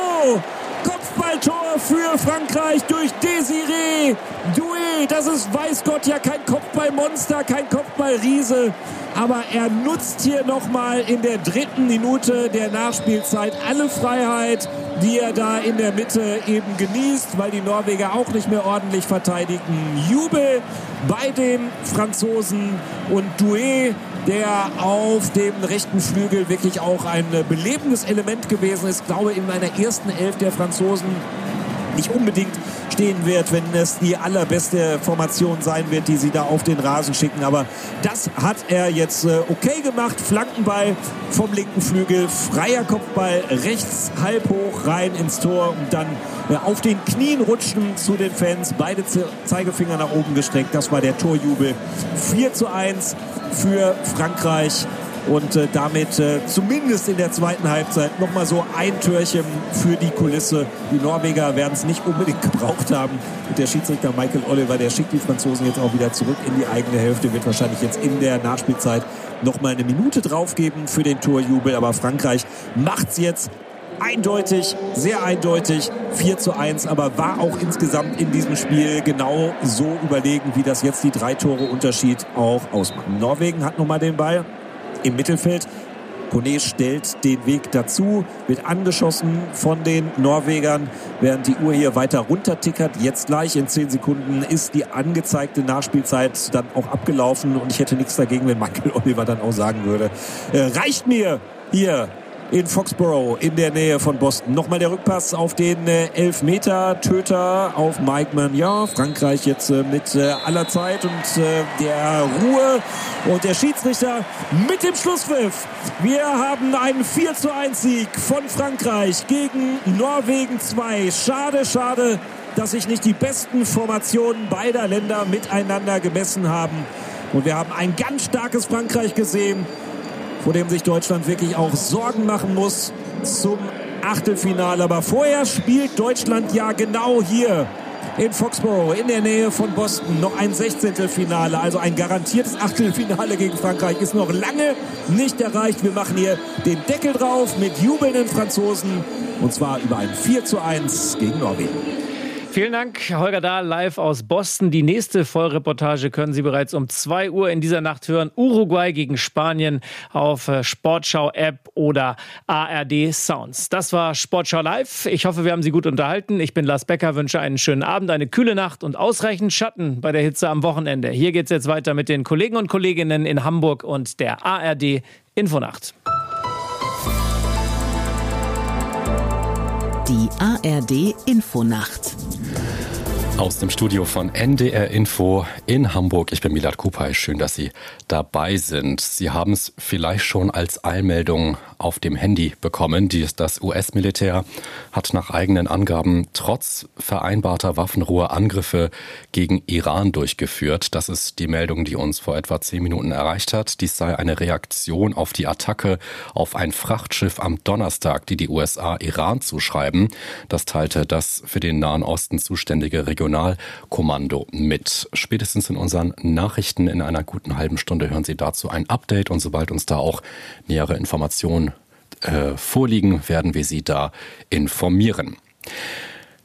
Kopfballtor für Frankreich durch Désiré Doué. Das ist, weiß Gott, ja kein Kopfballmonster, kein Kopfballriese. Aber er nutzt hier nochmal in der dritten Minute der Nachspielzeit alle Freiheit, die er da in der Mitte eben genießt, weil die Norweger auch nicht mehr ordentlich verteidigen. Jubel bei den Franzosen und Doué, der auf dem rechten Flügel wirklich auch ein belebendes Element gewesen ist. Ich glaube, in meiner ersten Elf der Franzosen nicht unbedingt stehen wird, wenn es die allerbeste Formation sein wird, die sie da auf den Rasen schicken. Aber das hat er jetzt äh, okay gemacht. Flankenball vom linken Flügel, freier Kopfball rechts halb hoch rein ins Tor und dann äh, auf den Knien rutschen zu den Fans. Beide Ze- Zeigefinger nach oben gestreckt. Das war der Torjubel. vier zu eins für Frankreich. Und äh, damit äh, zumindest in der zweiten Halbzeit nochmal so ein Türchen für die Kulisse. Die Norweger werden es nicht unbedingt gebraucht haben. Und der Schiedsrichter Michael Oliver, der schickt die Franzosen jetzt auch wieder zurück in die eigene Hälfte, wird wahrscheinlich jetzt in der Nachspielzeit nochmal eine Minute draufgeben für den Torjubel. Aber Frankreich macht's jetzt eindeutig, sehr eindeutig, vier zu eins, aber war auch insgesamt in diesem Spiel genau so überlegen, wie das jetzt die drei Tore Unterschied auch ausmachen. Norwegen hat nochmal den Ball im Mittelfeld. Kone stellt den Weg dazu, wird angeschossen von den Norwegern, während die Uhr hier weiter runtertickert. Jetzt gleich in zehn Sekunden ist die angezeigte Nachspielzeit dann auch abgelaufen und ich hätte nichts dagegen, wenn Michael Oliver dann auch sagen würde, äh, reicht mir hier in Foxborough in der Nähe von Boston. Nochmal der Rückpass auf den äh, Elfmeter-Töter auf Mike Maignan. Frankreich jetzt äh, mit äh, aller Zeit und äh, der Ruhe und der Schiedsrichter mit dem Schlusspfiff. Wir haben einen vier zu eins Sieg von Frankreich gegen Norwegen zwei. Schade, schade, dass sich nicht die besten Formationen beider Länder miteinander gemessen haben. Und wir haben ein ganz starkes Frankreich gesehen, vor dem sich Deutschland wirklich auch Sorgen machen muss zum Achtelfinale. Aber vorher spielt Deutschland ja genau hier in Foxborough, in der Nähe von Boston, noch ein Sechzehntelfinale. Also ein garantiertes Achtelfinale gegen Frankreich ist noch lange nicht erreicht. Wir machen hier den Deckel drauf mit jubelnden Franzosen und zwar über ein vier zu eins gegen Norwegen. Vielen Dank, Holger Dahl, live aus Boston. Die nächste Vollreportage können Sie bereits um zwei Uhr in dieser Nacht hören. Uruguay gegen Spanien auf Sportschau-App oder A R D Sounds. Das war Sportschau Live. Ich hoffe, wir haben Sie gut unterhalten. Ich bin Lars Becker, wünsche einen schönen Abend, eine kühle Nacht und ausreichend Schatten bei der Hitze am Wochenende. Hier geht's jetzt weiter mit den Kollegen und Kolleginnen in Hamburg und der A R D Infonacht. Die A R D Infonacht. Aus dem Studio von N D R Info in Hamburg. Ich bin Milad Kupay. Schön, dass Sie dabei sind. Sie haben es vielleicht schon als Eilmeldung auf dem Handy bekommen. Das U S-Militär hat nach eigenen Angaben trotz vereinbarter Waffenruhe Angriffe gegen Iran durchgeführt. Das ist die Meldung, die uns vor etwa zehn Minuten erreicht hat. Dies sei eine Reaktion auf die Attacke auf ein Frachtschiff am Donnerstag, die die U S A Iran zuschreiben. Das teilte das für den Nahen Osten zuständige Regionalkommando mit. Spätestens in unseren Nachrichten in einer guten halben Stunde hören Sie dazu ein Update und sobald uns da auch nähere Informationen äh, vorliegen, werden wir Sie da informieren.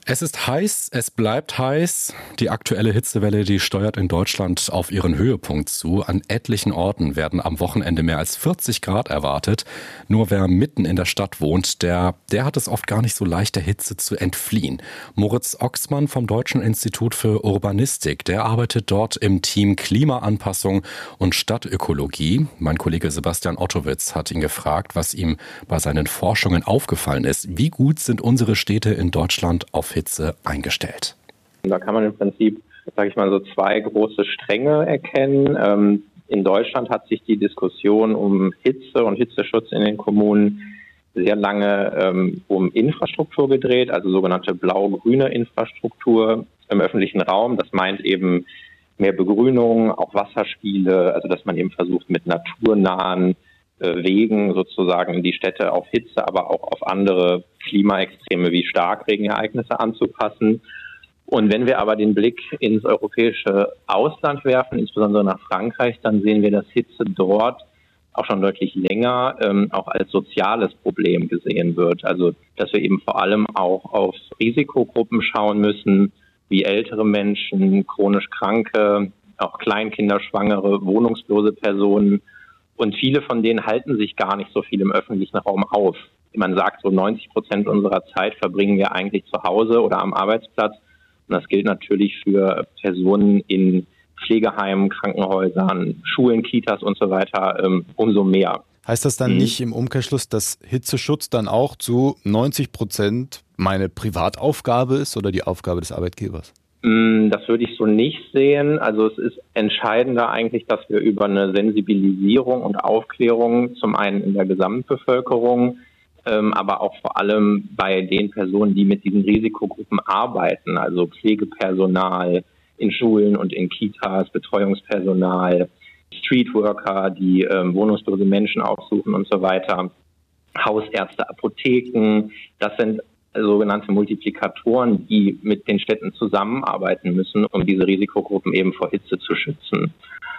Es ist heiß, es bleibt heiß. Die aktuelle Hitzewelle, die steuert in Deutschland auf ihren Höhepunkt zu. An etlichen Orten werden am Wochenende mehr als vierzig Grad erwartet. Nur wer mitten in der Stadt wohnt, der, der hat es oft gar nicht so leicht, der Hitze zu entfliehen. Moritz Oxmann vom Deutschen Institut für Urbanistik, der arbeitet dort im Team Klimaanpassung und Stadtökologie. Mein Kollege Sebastian Ottowitz hat ihn gefragt, was ihm bei seinen Forschungen aufgefallen ist. Wie gut sind unsere Städte in Deutschland auf Hitze eingestellt? Da kann man im Prinzip, sage ich mal, so zwei große Stränge erkennen. Ähm, in Deutschland hat sich die Diskussion um Hitze und Hitzeschutz in den Kommunen sehr lange ähm, um Infrastruktur gedreht, also sogenannte blau-grüne Infrastruktur im öffentlichen Raum. Das meint eben mehr Begrünung, auch Wasserspiele, also dass man eben versucht, mit naturnahen äh, Wegen sozusagen die Städte auf Hitze, aber auch auf andere Klimaextreme wie Starkregenereignisse anzupassen. Und wenn wir aber den Blick ins europäische Ausland werfen, insbesondere nach Frankreich, dann sehen wir, dass Hitze dort auch schon deutlich länger ähm, auch als soziales Problem gesehen wird. Also dass wir eben vor allem auch auf Risikogruppen schauen müssen, wie ältere Menschen, chronisch Kranke, auch Kleinkinder, Schwangere, wohnungslose Personen. Und viele von denen halten sich gar nicht so viel im öffentlichen Raum auf. Man sagt, so neunzig Prozent unserer Zeit verbringen wir eigentlich zu Hause oder am Arbeitsplatz. Und das gilt natürlich für Personen in Pflegeheimen, Krankenhäusern, Schulen, Kitas und so weiter ähm, umso mehr. Heißt das dann Mhm. nicht im Umkehrschluss, dass Hitzeschutz dann auch zu neunzig Prozent meine Privataufgabe ist oder die Aufgabe des Arbeitgebers? Das würde ich so nicht sehen. Also es ist entscheidender eigentlich, dass wir über eine Sensibilisierung und Aufklärung zum einen in der Gesamtbevölkerung, ähm, aber auch vor allem bei den Personen, die mit diesen Risikogruppen arbeiten, also Pflegepersonal in Schulen und in Kitas, Betreuungspersonal, Streetworker, die ähm, wohnungslose Menschen aufsuchen und so weiter, Hausärzte, Apotheken, das sind sogenannte Multiplikatoren, die mit den Städten zusammenarbeiten müssen, um diese Risikogruppen eben vor Hitze zu schützen.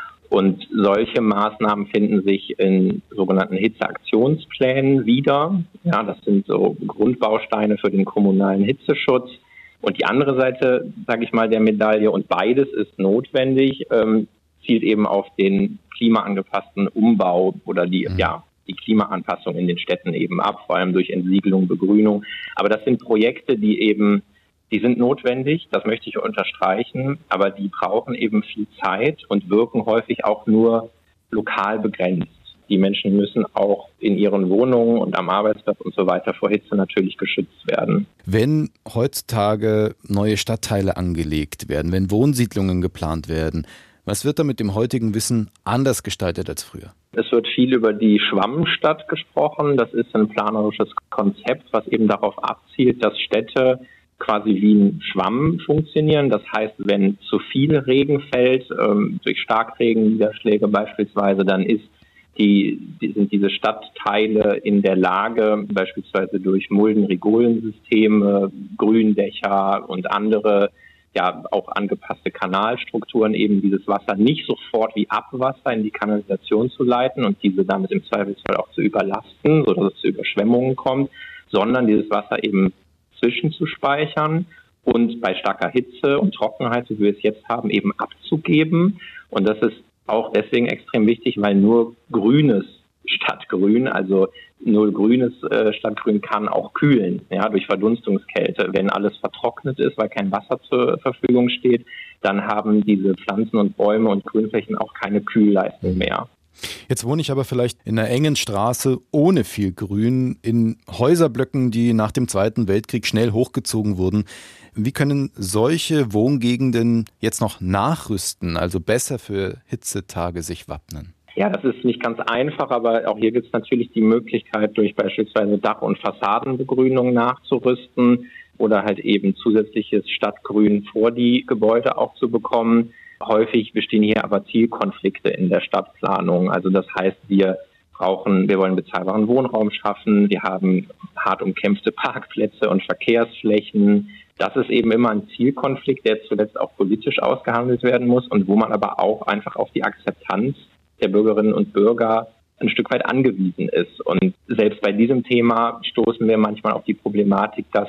Und solche Maßnahmen finden sich in sogenannten Hitzeaktionsplänen wieder. Ja, das sind so Grundbausteine für den kommunalen Hitzeschutz. Und die andere Seite, sage ich mal, der Medaille, und beides ist notwendig, ähm, zielt eben auf den klimaangepassten Umbau oder die, mhm. ja, die Klimaanpassung in den Städten eben ab, vor allem durch Entsiegelung, Begrünung. Aber das sind Projekte, die eben, die sind notwendig, das möchte ich unterstreichen, aber die brauchen eben viel Zeit und wirken häufig auch nur lokal begrenzt. Die Menschen müssen auch in ihren Wohnungen und am Arbeitsplatz und so weiter vor Hitze natürlich geschützt werden. Wenn heutzutage neue Stadtteile angelegt werden, wenn Wohnsiedlungen geplant werden, was wird da mit dem heutigen Wissen anders gestaltet als früher? Es wird viel über die Schwammstadt gesprochen. Das ist ein planerisches Konzept, was eben darauf abzielt, dass Städte quasi wie ein Schwamm funktionieren. Das heißt, wenn zu viel Regen fällt, ähm, durch Starkregenniederschläge beispielsweise, dann ist die, die, sind diese Stadtteile in der Lage, beispielsweise durch Mulden-Rigolensysteme, Gründächer und andere ja auch angepasste Kanalstrukturen, eben dieses Wasser nicht sofort wie Abwasser in die Kanalisation zu leiten und diese damit im Zweifelsfall auch zu überlasten, sodass es zu Überschwemmungen kommt, sondern dieses Wasser eben zwischenzuspeichern und bei starker Hitze und Trockenheit, so wie wir es jetzt haben, eben abzugeben. Und das ist auch deswegen extrem wichtig, weil nur grünes Stadtgrün, also nur grünes äh, Stadtgrün kann auch kühlen, ja, durch Verdunstungskälte. Wenn alles vertrocknet ist, weil kein Wasser zur Verfügung steht, dann haben diese Pflanzen und Bäume und Grünflächen auch keine Kühlleistung mehr. Jetzt wohne ich aber vielleicht in einer engen Straße ohne viel Grün, in Häuserblöcken, die nach dem Zweiten Weltkrieg schnell hochgezogen wurden. Wie können solche Wohngegenden jetzt noch nachrüsten, also besser für Hitzetage sich wappnen? Ja, das ist nicht ganz einfach, aber auch hier gibt es natürlich die Möglichkeit, durch beispielsweise Dach- und Fassadenbegrünung nachzurüsten oder halt eben zusätzliches Stadtgrün vor die Gebäude auch zu bekommen. Häufig bestehen hier aber Zielkonflikte in der Stadtplanung. Also das heißt, wir brauchen, wir wollen bezahlbaren Wohnraum schaffen, wir haben hart umkämpfte Parkplätze und Verkehrsflächen. Das ist eben immer ein Zielkonflikt, der zuletzt auch politisch ausgehandelt werden muss und wo man aber auch einfach auf die Akzeptanz der Bürgerinnen und Bürger ein Stück weit angewiesen ist. Und selbst bei diesem Thema stoßen wir manchmal auf die Problematik, dass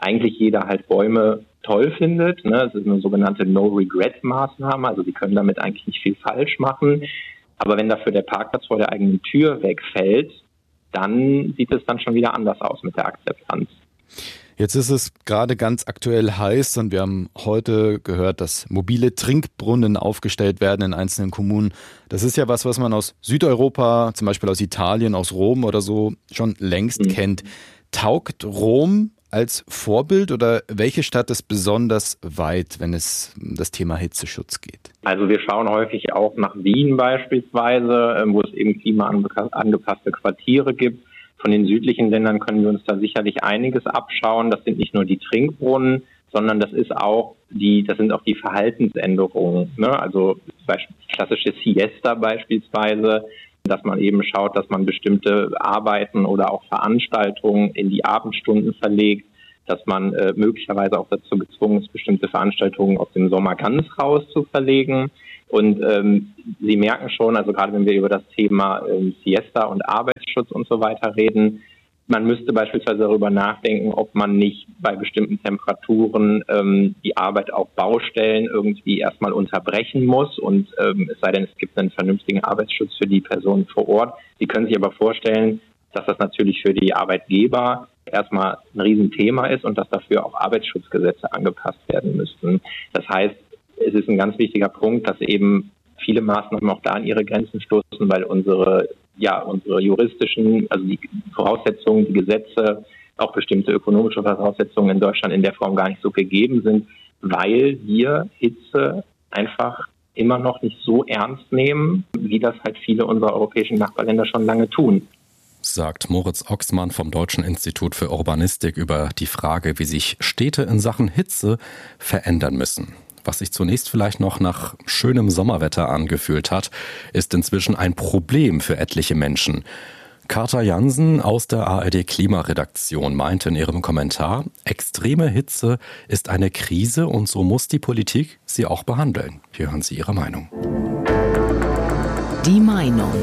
eigentlich jeder halt Bäume toll findet. Ne? Es ist eine sogenannte No-Regret-Maßnahme, also die können damit eigentlich nicht viel falsch machen. Aber wenn dafür der Parkplatz vor der eigenen Tür wegfällt, dann sieht es dann schon wieder anders aus mit der Akzeptanz. Jetzt ist es gerade ganz aktuell heiß und wir haben heute gehört, dass mobile Trinkbrunnen aufgestellt werden in einzelnen Kommunen. Das ist ja was, was man aus Südeuropa, zum Beispiel aus Italien, aus Rom oder so, schon längst mhm. kennt. Taugt Rom als Vorbild oder welche Stadt ist besonders weit, wenn es um das Thema Hitzeschutz geht? Also wir schauen häufig auch nach Wien beispielsweise, wo es eben klimaangepasste Quartiere gibt. Von den südlichen Ländern können wir uns da sicherlich einiges abschauen. Das sind nicht nur die Trinkbrunnen, sondern das ist auch die, das sind auch die Verhaltensänderungen. Ne? Also klassische Siesta beispielsweise, dass man eben schaut, dass man bestimmte Arbeiten oder auch Veranstaltungen in die Abendstunden verlegt, dass man äh, möglicherweise auch dazu gezwungen ist, bestimmte Veranstaltungen aus dem Sommer ganz raus zu verlegen. Und ähm, Sie merken schon, also gerade wenn wir über das Thema ähm, Siesta und Arbeitsschutz und so weiter reden, man müsste beispielsweise darüber nachdenken, ob man nicht bei bestimmten Temperaturen ähm, die Arbeit auf Baustellen irgendwie erstmal unterbrechen muss. Und ähm, es sei denn, es gibt einen vernünftigen Arbeitsschutz für die Personen vor Ort. Sie können sich aber vorstellen, dass das natürlich für die Arbeitgeber erstmal ein Riesenthema ist und dass dafür auch Arbeitsschutzgesetze angepasst werden müssten. Das heißt, es ist ein ganz wichtiger Punkt, dass eben viele Maßnahmen auch da an ihre Grenzen stoßen, weil unsere, ja, unsere juristischen, also die Voraussetzungen, die Gesetze, auch bestimmte ökonomische Voraussetzungen in Deutschland in der Form gar nicht so gegeben sind, weil wir Hitze einfach immer noch nicht so ernst nehmen, wie das halt viele unserer europäischen Nachbarländer schon lange tun. Sagt Moritz Oxmann vom Deutschen Institut für Urbanistik über die Frage, wie sich Städte in Sachen Hitze verändern müssen. Was sich zunächst vielleicht noch nach schönem Sommerwetter angefühlt hat, ist inzwischen ein Problem für etliche Menschen. Carta Jansen aus der A R D Klimaredaktion meinte in ihrem Kommentar, extreme Hitze ist eine Krise und so muss die Politik sie auch behandeln. Hier hören Sie ihre Meinung. Die Meinung.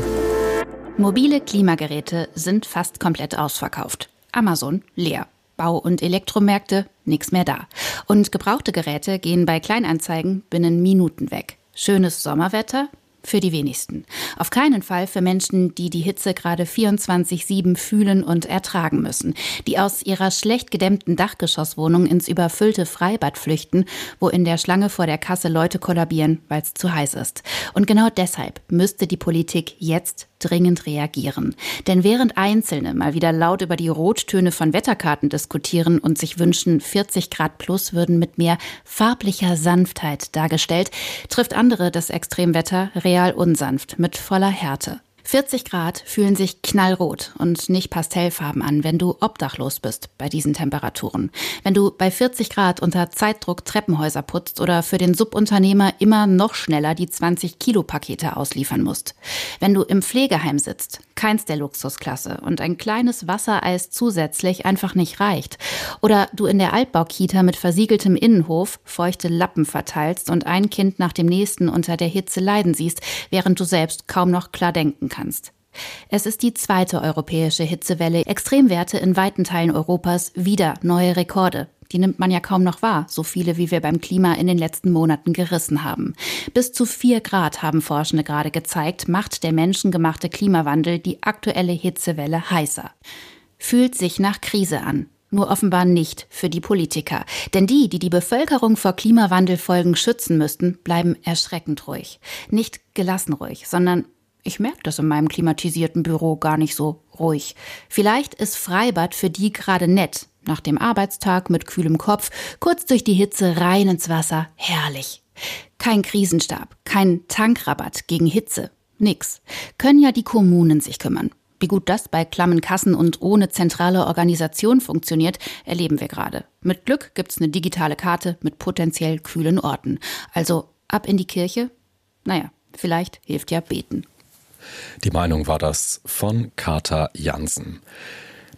Mobile Klimageräte sind fast komplett ausverkauft. Amazon leer. Bau- und Elektromärkte, nichts mehr da. Und gebrauchte Geräte gehen bei Kleinanzeigen binnen Minuten weg. Schönes Sommerwetter? Für die wenigsten. Auf keinen Fall für Menschen, die die Hitze gerade vierundzwanzig sieben fühlen und ertragen müssen. Die aus ihrer schlecht gedämmten Dachgeschosswohnung ins überfüllte Freibad flüchten, wo in der Schlange vor der Kasse Leute kollabieren, weil es zu heiß ist. Und genau deshalb müsste die Politik jetzt dringend reagieren. Denn während Einzelne mal wieder laut über die Rottöne von Wetterkarten diskutieren und sich wünschen, vierzig Grad plus würden mit mehr farblicher Sanftheit dargestellt, trifft andere das Extremwetter real unsanft mit voller Härte. vierzig Grad fühlen sich knallrot und nicht pastellfarben an, wenn du obdachlos bist bei diesen Temperaturen. Wenn du bei vierzig Grad unter Zeitdruck Treppenhäuser putzt oder für den Subunternehmer immer noch schneller die zwanzig-Kilo-Pakete ausliefern musst. Wenn du im Pflegeheim sitzt, keins der Luxusklasse und ein kleines Wassereis zusätzlich einfach nicht reicht. Oder du in der Altbaukita mit versiegeltem Innenhof feuchte Lappen verteilst und ein Kind nach dem nächsten unter der Hitze leiden siehst, während du selbst kaum noch klar denken kannst. Es ist die zweite europäische Hitzewelle. Extremwerte in weiten Teilen Europas, wieder neue Rekorde. Die nimmt man ja kaum noch wahr, so viele wie wir beim Klima in den letzten Monaten gerissen haben. Bis zu vier Grad haben Forschende gerade gezeigt, macht der menschengemachte Klimawandel die aktuelle Hitzewelle heißer. Fühlt sich nach Krise an. Nur offenbar nicht für die Politiker. Denn die, die die Bevölkerung vor Klimawandelfolgen schützen müssten, bleiben erschreckend ruhig. Nicht gelassen ruhig, sondern ich merke das in meinem klimatisierten Büro gar nicht so ruhig. Vielleicht ist Freibad für die gerade nett. Nach dem Arbeitstag mit kühlem Kopf, kurz durch die Hitze rein ins Wasser, herrlich. Kein Krisenstab, kein Tankrabatt gegen Hitze, nix. Können ja die Kommunen sich kümmern. Wie gut das bei klammen Kassen und ohne zentrale Organisation funktioniert, erleben wir gerade. Mit Glück gibt's eine digitale Karte mit potenziell kühlen Orten. Also ab in die Kirche? Naja, vielleicht hilft ja beten. Die Meinung war das von Carta Jansen.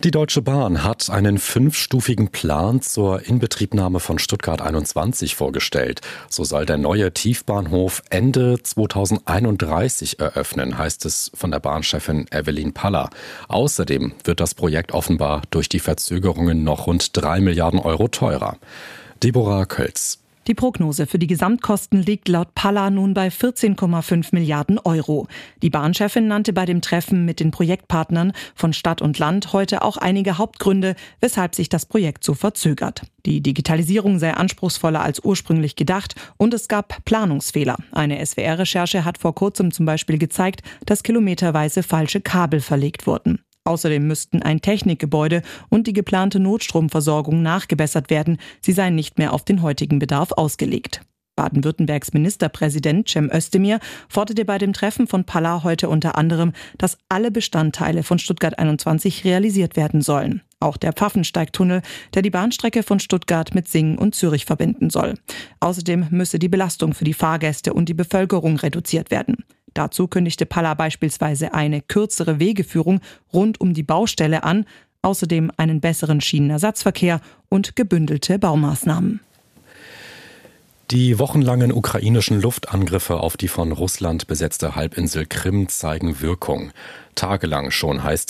Die Deutsche Bahn hat einen fünfstufigen Plan zur Inbetriebnahme von Stuttgart einundzwanzig vorgestellt. So soll der neue Tiefbahnhof Ende zweitausendeinunddreißig eröffnen, heißt es von der Bahnchefin Evelyn Paller. Außerdem wird das Projekt offenbar durch die Verzögerungen noch rund drei Milliarden Euro teurer. Deborah Kölz. Die Prognose für die Gesamtkosten liegt laut Paller nun bei vierzehn Komma fünf Milliarden Euro. Die Bahnchefin nannte bei dem Treffen mit den Projektpartnern von Stadt und Land heute auch einige Hauptgründe, weshalb sich das Projekt so verzögert. Die Digitalisierung sei anspruchsvoller als ursprünglich gedacht und es gab Planungsfehler. Eine S W R-Recherche hat vor kurzem zum Beispiel gezeigt, dass kilometerweise falsche Kabel verlegt wurden. Außerdem müssten ein Technikgebäude und die geplante Notstromversorgung nachgebessert werden. Sie seien nicht mehr auf den heutigen Bedarf ausgelegt. Baden-Württembergs Ministerpräsident Cem Özdemir forderte bei dem Treffen von Paller heute unter anderem, dass alle Bestandteile von Stuttgart einundzwanzig realisiert werden sollen. Auch der Pfaffensteigtunnel, der die Bahnstrecke von Stuttgart mit Singen und Zürich verbinden soll. Außerdem müsse die Belastung für die Fahrgäste und die Bevölkerung reduziert werden. Dazu kündigte Paller beispielsweise eine kürzere Wegeführung rund um die Baustelle an, außerdem einen besseren Schienenersatzverkehr und gebündelte Baumaßnahmen. Die wochenlangen ukrainischen Luftangriffe auf die von Russland besetzte Halbinsel Krim zeigen Wirkung. Tagelang schon heißt